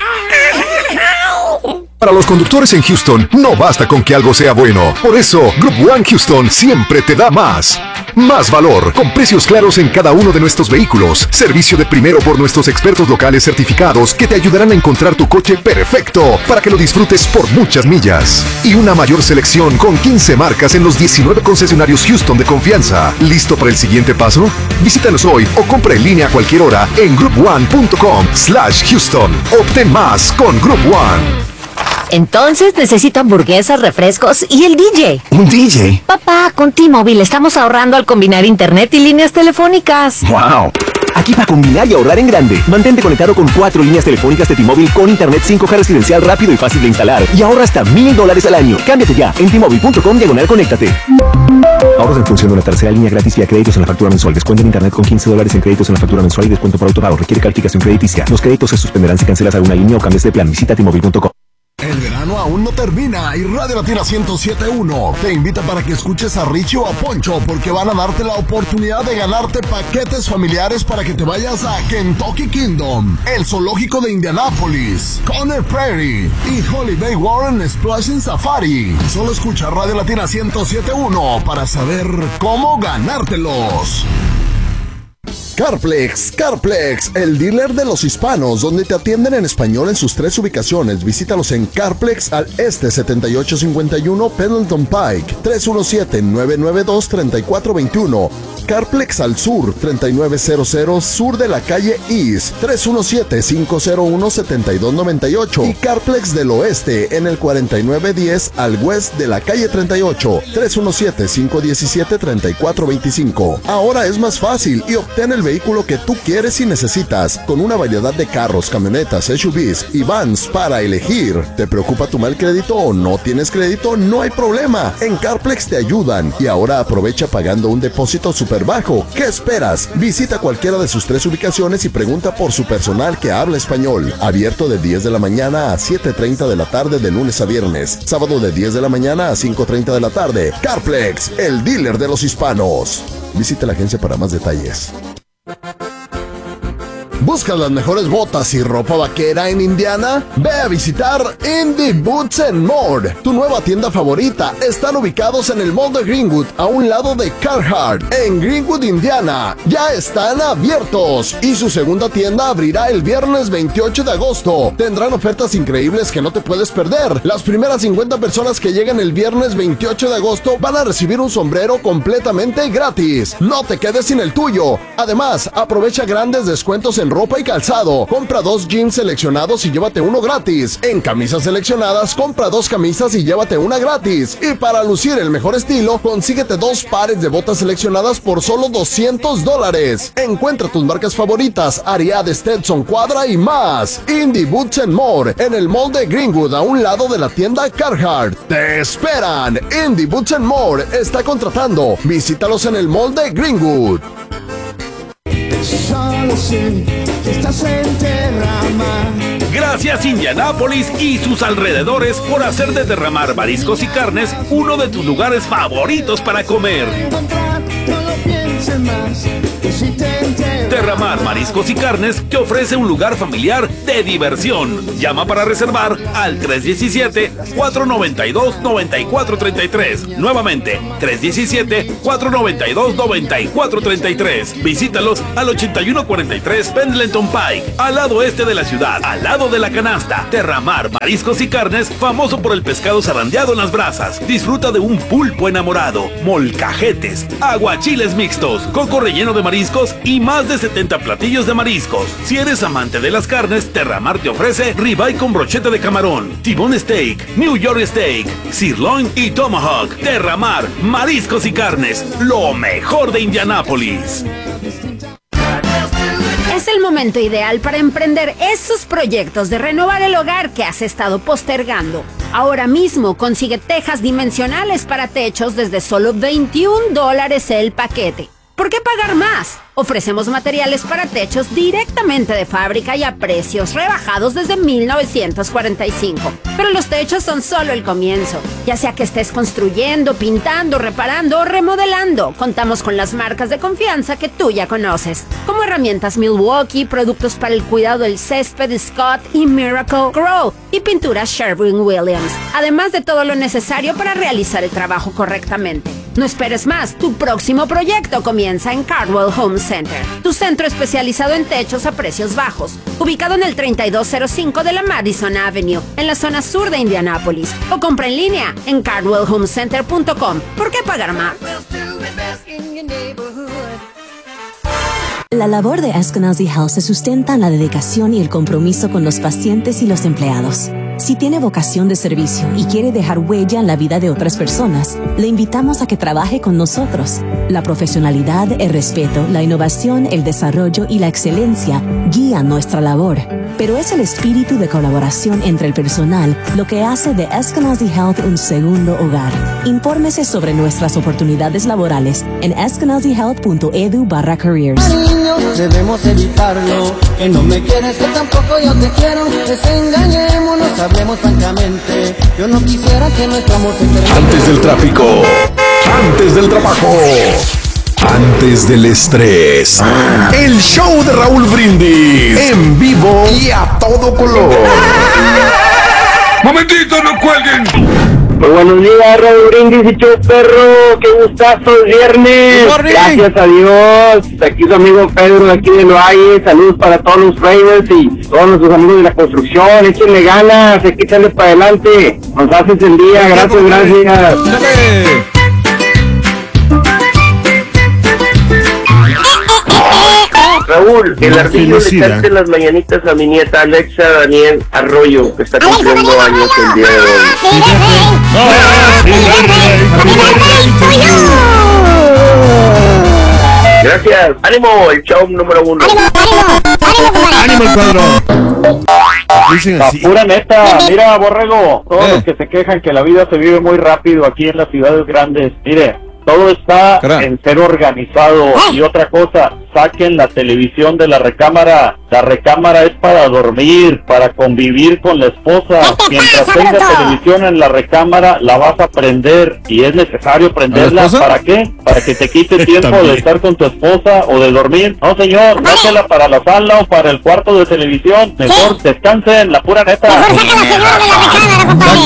Para los conductores en Houston, no basta con que algo sea bueno. Por eso, Group One Houston siempre te da más. Más valor, con precios claros en cada uno de nuestros vehículos. Servicio de primero por nuestros expertos locales certificados que te ayudarán a encontrar tu coche perfecto para que lo disfrutes por muchas millas. Y una mayor selección con quince marcas en los diecinueve concesionarios Houston de confianza. ¿Listo para el siguiente paso? Visítanos hoy o compra en línea a cualquier hora en group one punto com slash Houston. Obtén más con Group One. Entonces necesito hamburguesas, refrescos y el D J. ¿Un D J? Papá, con T-Mobile estamos ahorrando al combinar internet y líneas telefónicas. ¡Wow! Aquí para combinar y ahorrar en grande. Mantente conectado con cuatro líneas telefónicas de T-Mobile con internet cinco G residencial rápido y fácil de instalar. Y ahorra hasta mil dólares al año. Cámbiate ya en T Mobile punto com diagonal conéctate. Ahorros en función de una tercera línea gratis vía créditos en la factura mensual. Descuento en internet con quince dólares en créditos en la factura mensual y descuento por autopago. Requiere calificación crediticia. Los créditos se suspenderán si cancelas alguna línea o cambias de plan. Visita T Mobile punto com. El verano aún no termina y Radio Latina ciento siete punto uno te invita para que escuches a Richie o a Poncho porque van a darte la oportunidad de ganarte paquetes familiares para que te vayas a Kentucky Kingdom, el zoológico de Indianápolis, Conner Prairie y Holiday Warren Splashing Safari. Solo escucha Radio Latina ciento siete punto uno para saber cómo ganártelos. Carplex, Carplex, el dealer de los hispanos, donde te atienden en español en sus tres ubicaciones. Visítalos en Carplex al este setenta y ocho cincuenta y uno Pendleton Pike, tres uno siete, nueve nueve dos, tres cuatro dos uno. Carplex al sur, treinta y nueve cero cero sur de la calle East, tres uno siete, cinco cero uno, siete dos nueve ocho. Y Carplex del oeste en el cuarenta y nueve diez al west de la calle treinta y ocho, tres uno siete, cinco uno siete, tres cuatro dos cinco. Ahora es más fácil y obtén el vehículo que tú quieres y necesitas, con una variedad de carros, camionetas, S U Vs y vans para elegir. ¿Te preocupa tu mal crédito o no tienes crédito? No hay problema, en Carplex te ayudan. Y ahora aprovecha pagando un depósito súper bajo. ¿Qué esperas? Visita cualquiera de sus tres ubicaciones y pregunta por su personal que habla español. Abierto de diez de la mañana a siete treinta de la tarde de lunes a viernes. Sábado de diez de la mañana a cinco treinta de la tarde. Carplex, el dealer de los hispanos. Visita la agencia para más detalles. ¿Buscas las mejores botas y ropa vaquera en Indiana? Ve a visitar Indie Boots and More, tu nueva tienda favorita. Están ubicados en el Mall de Greenwood, a un lado de Carhartt, en Greenwood, Indiana. Ya están abiertos y su segunda tienda abrirá el viernes veintiocho de agosto. Tendrán ofertas increíbles que no te puedes perder. Las primeras cincuenta personas que lleguen el viernes veintiocho de agosto van a recibir un sombrero completamente gratis. No te quedes sin el tuyo. Además, aprovecha grandes descuentos en ropa ropa y calzado, compra dos jeans seleccionados y llévate uno gratis. En camisas seleccionadas, compra dos camisas y llévate una gratis. Y para lucir el mejor estilo, consíguete dos pares de botas seleccionadas por solo doscientos dólares. Encuentra tus marcas favoritas, Ariat, Stetson, Quadra y más. Indie Boots and More, en el mall de Greenwood, a un lado de la tienda Carhartt. ¡Te esperan! Indie Boots and More está contratando. Visítalos en el mall de Greenwood. Solo sé que estás en Terramar. Gracias Indianápolis y sus alrededores por hacer de Terramar Mariscos y Carnes uno de tus lugares favoritos para comer. Terramar Mariscos y Carnes te ofrece un lugar familiar de diversión. Llama para reservar al tres diecisiete, cuatro noventa y dos, noventa y cuatro treinta y tres. Nuevamente, tres diecisiete, cuatro noventa y dos, noventa y cuatro treinta y tres. Visítalos al ochenta y uno cuarenta y tres Pendleton Pike, al lado este de la ciudad, al lado de la canasta. Terramar Mariscos y Carnes, famoso por el pescado zarandeado en las brasas. Disfruta de un pulpo enamorado, molcajetes, aguachiles mixtos, coco relleno de mariscos y más de setenta platillos de mariscos. Si eres amante de las carnes, Terramar te ofrece ribeye con brocheta de camarón, T-bone steak, New York steak, sirloin y tomahawk. Terramar Mariscos y Carnes, lo mejor de Indianápolis. Es el momento ideal para emprender esos proyectos de renovar el hogar que has estado postergando. Ahora mismo consigue tejas dimensionales para techos desde solo veintiún dólares el paquete. ¿Por qué pagar más? Ofrecemos materiales para techos directamente de fábrica y a precios rebajados desde mil novecientos cuarenta y cinco. Pero los techos son solo el comienzo. Ya sea que estés construyendo, pintando, reparando o remodelando, contamos con las marcas de confianza que tú ya conoces, como herramientas Milwaukee, productos para el cuidado del césped Scott y Miracle Grow y pinturas Sherwin-Williams, además de todo lo necesario para realizar el trabajo correctamente. No esperes más, tu próximo proyecto comienza en Cardwell Home Center, tu centro especializado en techos a precios bajos, ubicado en el treinta y dos cero cinco de la Madison Avenue, en la zona sur de Indianápolis, o compra en línea en cardwell home center punto com. ¿Por qué pagar más? La labor de Eskenazi Health se sustenta en la dedicación y el compromiso con los pacientes y los empleados. Si tiene vocación de servicio y quiere dejar huella en la vida de otras personas, le invitamos a que trabaje con nosotros. La profesionalidad, el respeto, la innovación, el desarrollo y la excelencia guían nuestra labor. Pero es el espíritu de colaboración entre el personal lo que hace de Eskenazi Health un segundo hogar. Infórmese sobre nuestras oportunidades laborales en eskenazi health punto edu barra careers. Debemos evitarlo, que no me quieres, que tampoco yo te quiero. Desengañémonos, hablemos francamente. Yo no quisiera que nuestro amor se termine. Antes del tráfico, antes del trabajo, antes del estrés. El show de Raúl Brindis, en vivo y a todo color. ¡Momentito, no cuelguen! Muy buenos días, Raúl Brindis y Show Perro, qué gustazo el viernes. Gracias a Dios. Aquí su amigo Pedro de aquí de Loaye. Saludos para todos los Raiders y todos nuestros amigos de la construcción. Échenle ganas, hay que echarle para adelante. Nos haces el día, gracias, gracias. Raúl, el ardillo le cante las mañanitas a mi nieta Alexa Daniel Arroyo, que está cumpliendo años el día de hoy. Gracias. Ánimo, el show número uno. Ánimo, el cuadro. La pura neta, mira, Borrego, todos eh. los que se quejan que la vida se vive muy rápido aquí en las ciudades grandes, mire, todo está Caramba. en ser organizado. Y otra cosa, saquen la televisión de la recámara. La recámara es para dormir, para convivir con la esposa. Mientras tenga televisión en la recámara, la vas a prender. Y es necesario prenderla. ¿Para qué? Para que te quite tiempo de estar con tu esposa o de dormir. No, señor, déjela para la sala o para el cuarto de televisión. Mejor ¿Sí? descansen, la pura neta. Mejor saca la señora de la recámara,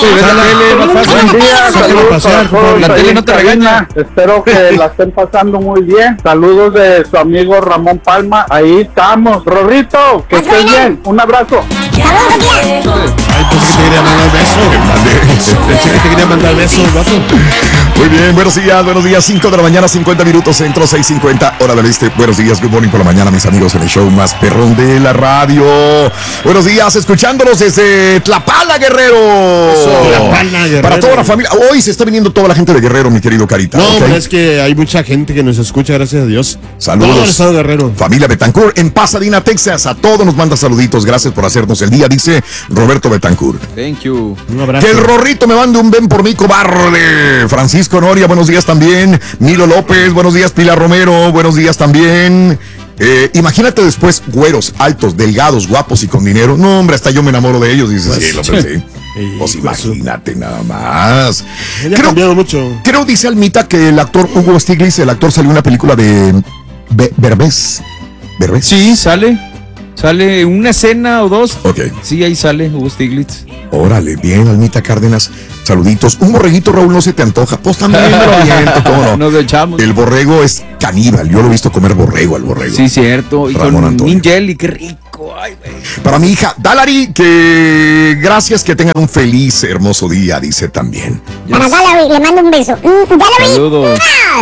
compadre. La tele no te regaña. Espero que la estén pasando muy bien. Saludos de su amigo Ramón Palma. Ahí estamos. Rorrito, que estés bien. Un abrazo. Ay, pues que te quería mandar Pensé que te quería mandar besos, vato. Muy bien, buenos días, buenos días, cinco de la mañana, cincuenta minutos, centro, seis cincuenta, hora del este. Buenos días, good morning por la mañana, mis amigos, en el show más perrón de la radio. Buenos días, escuchándolos desde Tlapala, Guerrero. Eso, Tlapala, Guerrero. Para toda la familia. Hoy se está viniendo toda la gente de Guerrero, mi querido Carita. No, ¿okay? pero es que hay mucha gente que nos escucha, gracias a Dios. Saludos. Todo el estado de Guerrero. Familia Betancourt en Pasadena, Texas. A todos nos manda saluditos. Gracias por hacernos el día, dice Roberto Betancourt. Thank you. Un abrazo. Que el Rorrito me mande un ven por Mico Barre. Francisco Noria, buenos días también. Milo López, buenos días. Pilar Romero, buenos días también. Eh, imagínate después güeros, altos, delgados, guapos y con dinero. No, hombre, hasta yo me enamoro de ellos. Dices, pues, sí, lo pensé. Pues imagínate nada más. Ella ha cambiado mucho. Creo, dice Almita, que el actor Hugo Stiglitz, el actor salió en una película de Be Berbés. ¿Berbés? Sí, sale. Sale una escena o dos. Ok. Sí, ahí sale Hugo Stiglitz. Órale, bien, Almita Cárdenas. Saluditos. Un borreguito, Raúl, no se te antoja. Pues también me lo aviento, ¿cómo no? Nos lo echamos. El borrego es caníbal. Yo lo he visto comer borrego al borrego. Sí, cierto. Y Ramón con Antonio. Ninjelly, qué rico. Ay, güey. Para mi hija, Dalari, que gracias, que tengan un feliz, hermoso día, dice también. Para Dalari, le mando un beso. Mm, Dalari. Saludos.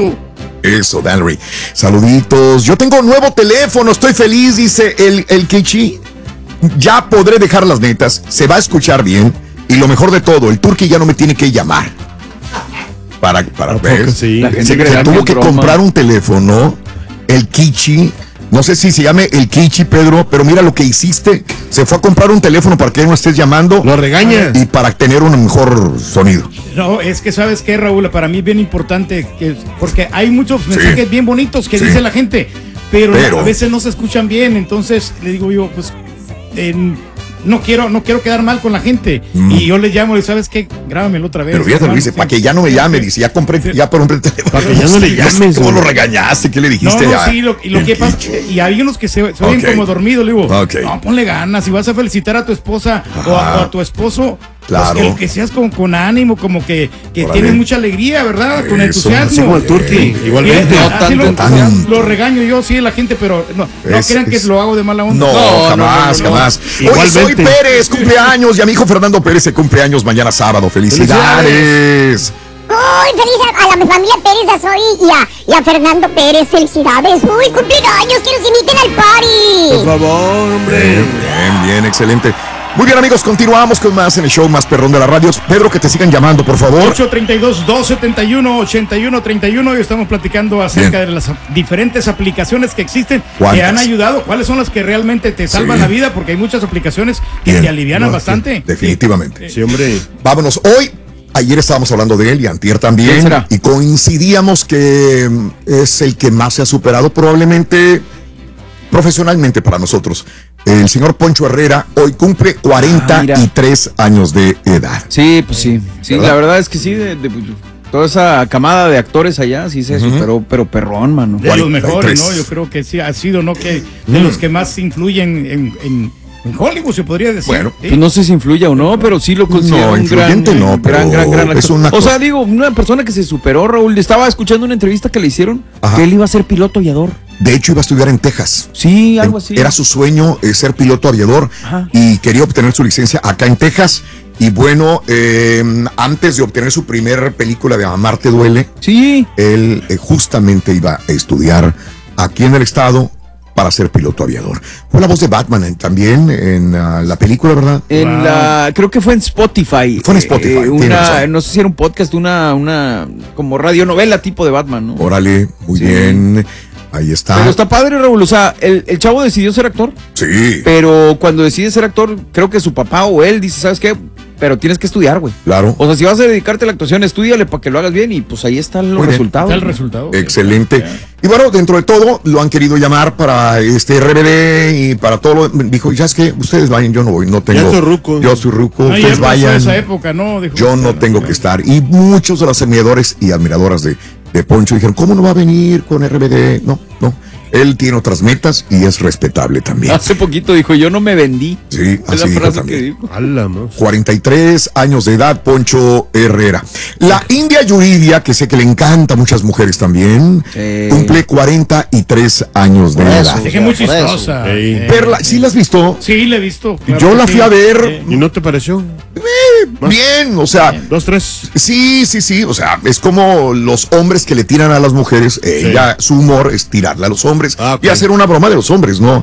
Eso, Dalari. Saluditos. Yo tengo un nuevo teléfono, estoy feliz, dice el, el Kichi. Ya podré dejar las netas, se va a escuchar bien. Y lo mejor de todo, el Turqui ya no me tiene que llamar. Para, para ver. Sí. Se, se tuvo que comprar un teléfono, el Kichi. No sé si se llame el Kichi, Pedro, pero mira lo que hiciste. Se fue a comprar un teléfono para que no estés llamando. Lo regaña. Y para tener un mejor sonido. No, es que sabes qué, Raúl, para mí es bien importante, que, porque hay muchos mensajes sí. bien bonitos que sí. dice la gente, pero, pero a veces no se escuchan bien. Entonces le digo yo, pues en... No quiero, no quiero quedar mal con la gente. Mm. Y yo le llamo y ¿sabes qué? Grábamelo otra vez. Pero fíjate, lo dice, para que ya no me llame, dice, ya compré, ya compré el teléfono. Para que ya no le llames. ¿Cómo lo regañaste? ¿Qué le dijiste? No, no, sí, lo, y lo que pasa, y hay unos que se, se oyen okay. como dormidos, le digo, okay. no, ponle ganas, si vas a felicitar a tu esposa o a, o a tu esposo, claro. pues que, que seas con, con ánimo, como que, que tienes mucha alegría, ¿verdad? Con Eso, entusiasmo. Así como el Turqui, igualmente. No, así lo, tan, lo regaño yo, sí, la gente, pero no, no es, crean es, que lo hago de mala onda. No, no jamás, no, no, no, jamás. Hoy soy Pérez, cumpleaños, y a mi hijo Fernando Pérez se cumpleaños mañana sábado. ¡Felicidades! Uy, feliz a, a la familia Pérez Azoy y a, y a Fernando Pérez, felicidades. Uy, cumpleaños, que nos inviten al party. Por favor, hombre. Bien, bien, bien, excelente. Muy bien, amigos, continuamos con más en el show más perrón de la radio. Pedro, que te sigan llamando, por favor. ocho treinta y dos, dos setenta y uno, ochenta y uno treinta y uno. Y estamos platicando acerca bien. de las diferentes aplicaciones que existen, ¿Cuántas? que han ayudado. ¿Cuáles son las que realmente te salvan sí. la vida? Porque hay muchas aplicaciones que bien. te alivianan no, bastante. Sí, definitivamente. Sí, hombre. Vámonos. Hoy, ayer estábamos hablando de él y antier también. Y coincidíamos que es el que más se ha superado probablemente profesionalmente para nosotros. El señor Poncho Herrera hoy cumple cuarenta y tres ah, años de edad. Sí, pues sí. Sí, ¿verdad? La verdad es que sí, de, de, toda esa camada de actores allá sí se uh-huh. superó, pero perrón, mano. De los mejores, ¿no? Yo creo que sí, ha sido, ¿no? Que de mm. los que más influyen en, en, en Hollywood, se podría decir. Bueno, ¿sí? Pues no sé si influya o no, pero sí lo considero no, un gran, no, pero gran, gran, gran es una O sea, digo, una persona que se superó, Raúl. Estaba escuchando una entrevista que le hicieron, Ajá. que él iba a ser piloto aviador. De hecho, iba a estudiar en Texas. Sí, algo así. Era su sueño eh, ser piloto aviador Ajá. y quería obtener su licencia acá en Texas. Y bueno, eh, antes de obtener su primer película de Amar te duele, sí. él eh, justamente iba a estudiar aquí en el estado para ser piloto aviador. Fue la voz de Batman en, también en uh, la película, ¿verdad? En wow. la, creo que fue en Spotify. Fue en Spotify. Eh, una, no sé si era un podcast, una, una como radionovela tipo de Batman, ¿no? Órale, muy sí. bien. Ahí está. Pero está padre, Raúl. O sea, el, el chavo decidió ser actor. Sí. Pero cuando decide ser actor, creo que su papá o él dice, ¿sabes qué? Pero tienes que estudiar, güey. Claro. O sea, si vas a dedicarte a la actuación, estúdiale para que lo hagas bien y pues ahí están los resultados. Está el resultado. Excelente. Y bueno, dentro de todo, lo han querido llamar para este R B D y para todo lo... Dijo, ya es que ustedes vayan, yo no voy, no tengo... Yo soy ruco. Yo soy ruco, no, ustedes vayan. Esa época, ¿no? Dijo, yo no tengo que estar. Y muchos de los admiradores y admiradoras de, de Poncho dijeron, ¿cómo no va a venir con R B D? No, no. Él tiene otras metas y es respetable también. Hace poquito dijo, yo no me vendí. Sí, así es la dijo frase también. que dijo. Álamos. cuarenta y tres años de edad, Poncho Herrera. La India Yuridia, que sé que le encanta a muchas mujeres también, sí. cumple cuarenta y tres años de edad. Es que muy chistosa. Eh. Perla, ¿sí la has visto? Sí, la he visto. Claro yo la fui sí. a ver. ¿Y no te pareció? Eh, bien, o sea. Bien. Dos, tres. Sí, sí, sí, o sea, es como los hombres que le tiran a las mujeres. Ella, sí. Su humor es tirarle a los hombres ah, okay. y hacer una broma de los hombres, ¿no?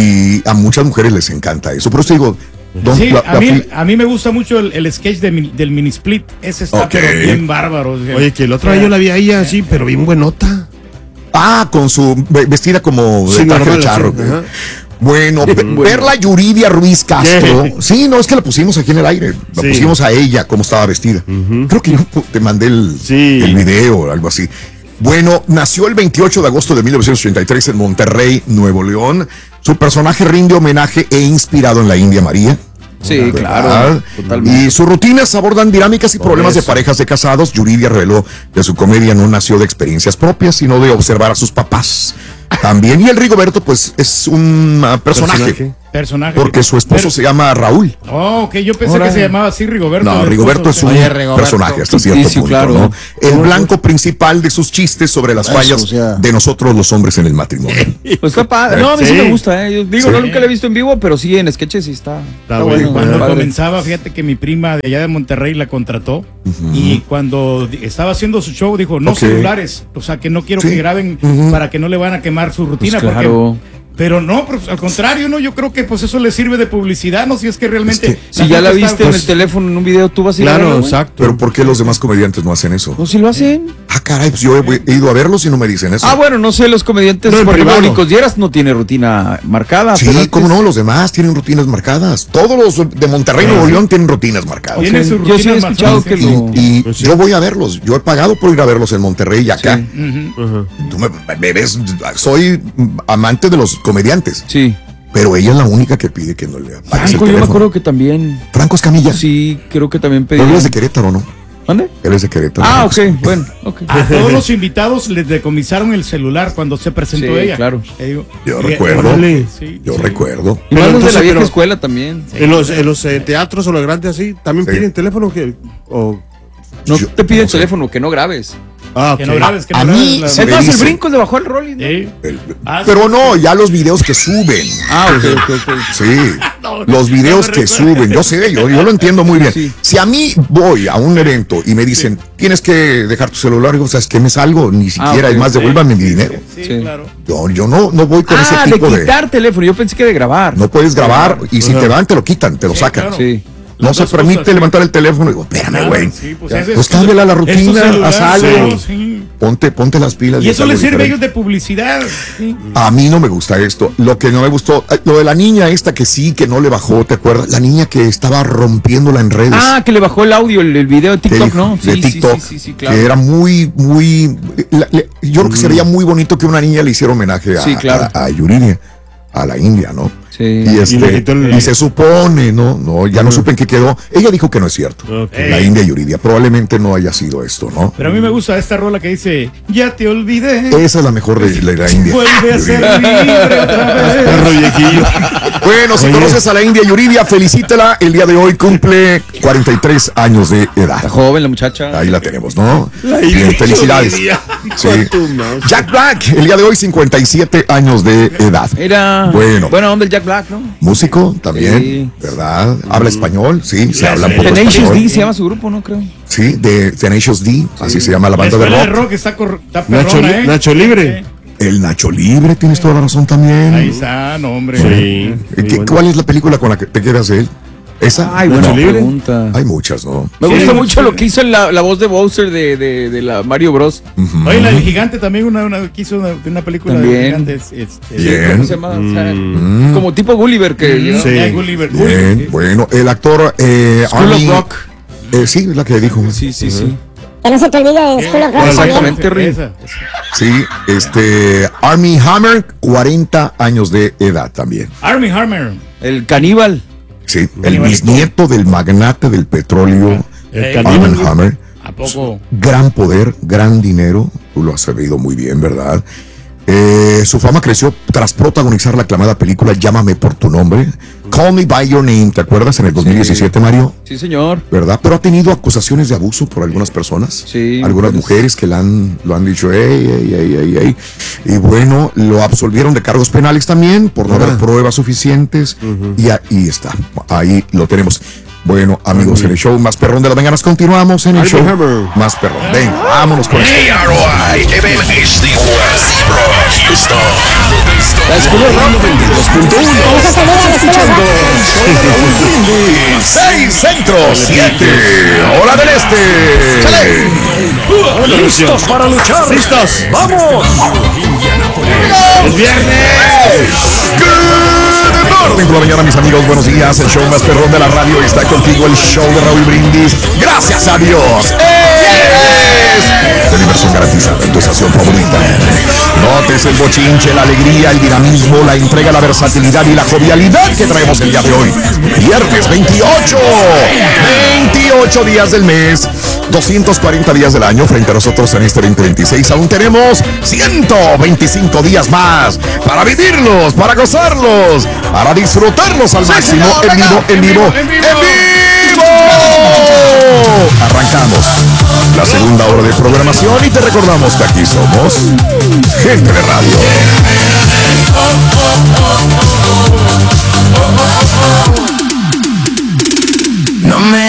Y a muchas mujeres les encanta eso. Por eso digo. Sí, la, la, a, mí, a mí me gusta mucho el, el sketch de, del mini split. Ese está okay. pero bien bárbaro. Oye, que el otro día yo la vi a ella así, pero bien buenota. Ah, con su vestida como de sí, traje de charro. Sí. Bueno, bueno, Perla Yuridia Ruiz Castro. Yeah. Sí, no, es que la pusimos aquí en el aire. La sí. pusimos a ella, cómo estaba vestida. Uh-huh. Creo que yo te mandé el, sí. el video o algo así. Bueno, nació el veintiocho de agosto de mil novecientos ochenta y tres en Monterrey, Nuevo León. Su personaje rinde homenaje e inspirado en la India María. Sí, claro. Totalmente. Y sus rutinas abordan dinámicas y Por problemas eso. de parejas de casados. Yuridia reveló que su comedia no nació de experiencias propias, sino de observar a sus papás. También. Y el Rigoberto, pues, es un uh, personaje. personaje. Personaje. Porque su esposo Pero, se llama Raúl. Oh, ok, yo pensé Ahora. que se llamaba así Rigoberto. No, Rigoberto es un Oye, Rigoberto. personaje hasta cierto sí, sí, punto, claro. ¿no? El blanco principal de sus chistes sobre las Eso, fallas o sea. de nosotros los hombres en el matrimonio. Pues está padre. No, a mí sí, sí me gusta, ¿eh? Yo digo, sí. no, nunca lo he visto en vivo, pero sí en sketches sí está. Está, está bueno. Cuando padre. comenzaba, fíjate que mi prima de allá de Monterrey la contrató uh-huh. y cuando estaba haciendo su show dijo, no okay. celulares, o sea que no quiero sí. que graben uh-huh. para que no le van a quemar su rutina. Pues claro. Porque Pero no, pues, al contrario, no, yo creo que pues eso le sirve de publicidad, no, si es que realmente. Es que, si ya la viste está, pues, en el teléfono en un video, tú vas a ir claro, a verlo. Exacto. Pero ¿por qué los demás comediantes no hacen eso? No, si lo hacen. Ah, caray, pues yo he, he ido a verlos y no me dicen eso. Ah, bueno, no sé, los comediantes, no, por ejemplo, Nicos Dieras no tiene rutina marcada. Sí, cómo no, los demás tienen rutinas marcadas. Todos los de Monterrey, Nuevo León tienen rutinas marcadas. Okay. Su yo sí he escuchado que lo... Y, y pues sí. yo voy a verlos, yo he pagado por ir a verlos en Monterrey y acá. Sí. Uh-huh. Uh-huh. Tú me, me ves, soy amante de los comediantes. Sí. Pero ella es la única que pide que no le apague Franco, el teléfono. Yo me acuerdo que también. Franco Escamilla. Sí, creo que también pedí. Pero él es de Querétaro, ¿no? ¿Dónde? Él es de Querétaro. Ah, ok, bueno. Okay. A todos los invitados les decomisaron el celular cuando se presentó sí, ella. Claro. Digo, yo recuerdo. Sí, yo sí. recuerdo. Y más los de la vieja escuela también. Sí. En los, en los eh, teatros o los grandes así, también sí. piden teléfono que. O... No yo, te piden no sé. teléfono, que no grabes. Ah, okay. Que no grabes, que no a grabes. Mí, la... Entonces el brinco le bajó al Rolling, ¿no? Sí. El, ah, pero no, ya los videos que suben. Ah, ok, ok, ok. Sí, no, los videos no que suben. Yo sé, yo, yo lo entiendo muy bien. Sí. Si a mí voy a un evento y me dicen, sí. tienes que dejar tu celular, digo, ¿sabes qué? Me salgo, ni siquiera, ah, okay, es más, okay. devuélvame mi dinero. Sí, sí, claro. Yo, yo no, no voy con ah, ese tipo de... de quitar teléfono, yo pensé que de grabar. No puedes grabar y si uh-huh. te dan, te lo quitan, te lo sí, sacan. Claro. Sí. No se permite cosas, levantar el teléfono y digo, espérame, güey. Sí, pues pues cámbiala la rutina, haz algo. Sí. Ponte, ponte las pilas. Y eso le sirve a ellos de publicidad. Sí. A mí no me gusta esto. Lo que no me gustó, lo de la niña esta que sí, que no le bajó, ¿te acuerdas? La niña que estaba rompiéndola en redes. Ah, que le bajó el audio, el, el video de TikTok, de, ¿no? De sí, TikTok. Sí, sí, sí, sí, claro. Que era muy, muy... La, le, yo mm. creo que sería muy bonito que una niña le hiciera homenaje a, sí, claro. a, a Yuridia, a la India, ¿no? Sí. Y, este, y, el... y se supone, ¿no? no ya uh-huh. no supe en qué quedó. Ella dijo que no es cierto. Okay. La India Yuridia. Probablemente no haya sido esto, ¿no? Pero a mí me gusta esta rola que dice, ya te olvidé. Esa es la mejor de, de la India. Vuelve a ser libre otra vez. Perro viejillo. Bueno, si Oye. conoces a la India Yuridia, felicítela. El día de hoy cumple cuarenta y tres años de edad. Está joven la muchacha. Ahí la tenemos, ¿no? La Bien, felicidades. Sí. Jack Black, el día de hoy cincuenta y siete años de edad. Era bueno. Bueno, ¿dónde el Jack Black, no? Músico también, sí. ¿verdad? Habla español, sí, se habla un poco español. Tenacious D se llama su grupo, ¿no? Creo. Sí, de Tenacious D, sí. así se llama la banda la de rock. de rock está, cor- está perrona, Nacho, ¿eh? Nacho Libre. El Nacho Libre, tienes toda la razón también. Ahí está, no, hombre. Sí. ¿Qué, bueno. ¿Cuál es la película con la que te quedas de él? ¿Esa? Ay, buena pregunta. Hay muchas, ¿no? Me sí, gusta mucho sí. lo que hizo la, la voz de Bowser de, de, de la Mario Bros. Uh-huh. Oye, la del gigante también, una, una, que hizo una, una película también. de gigantes. Este, Bien. ¿Cómo se llama? Mm. O sea, mm. Como tipo Gulliver. que mm. sí. yeah, Gulliver. Bien, Gulliver. Bueno, el actor eh, School Army, of Rock. Eh, sí, es la que dijo. Sí, sí, uh-huh. sí. Que no se te olvide de School of Rock. Exactamente, Rick. Sí, este Armie Hammer, cuarenta años de edad también. Armie Hammer. El caníbal. Sí, el bisnieto del magnate del petróleo, Armie Hammer. ¿A poco? Gran poder, gran dinero, tú lo has sabido muy bien, ¿verdad? Eh, su fama creció tras protagonizar la aclamada película Llámame por tu nombre, Call Me By Your Name, ¿te acuerdas? En el dos mil diecisiete, sí. Mario. Sí, señor. ¿Verdad? Pero ha tenido acusaciones de abuso por algunas personas. Sí. Algunas pues. mujeres que le han, lo han dicho, ey, ey, ey, ey, ey. Y bueno, lo absolvieron de cargos penales también por no ah. haber pruebas suficientes. Uh-huh. Y ahí está, ahí lo tenemos. Bueno, amigos, en el show más perrón de las mañanas continuamos en el show más perrón. Venga, vámonos con esto. A R O I M M H D West Houston. La escuela noventa y dos punto uno. Escuchando seis Centro, siete Hora del Este. ¿Listos para luchar? ¡Listos! ¡Vamos! ¡Es viernes! Good morning por la mañana, mis amigos, buenos días. El show más perrón de la radio está contigo, el show de Raúl Brindis. Gracias a Dios. Es de diversión garantizada en tu estación favorita. Notes el bochinche, la alegría, el dinamismo, la entrega, la versatilidad y la jovialidad que traemos el día de hoy. Viernes veintiocho. veintiocho días del mes. doscientos cuarenta días del año frente a nosotros en este veinte veintiséis. Aún tenemos ciento veinticinco días más para vivirlos, para gozarlos, para disfrutarlos al máximo. En vivo, en vivo, en vivo. Arrancamos la segunda hora de programación y te recordamos que aquí somos Gente de Radio.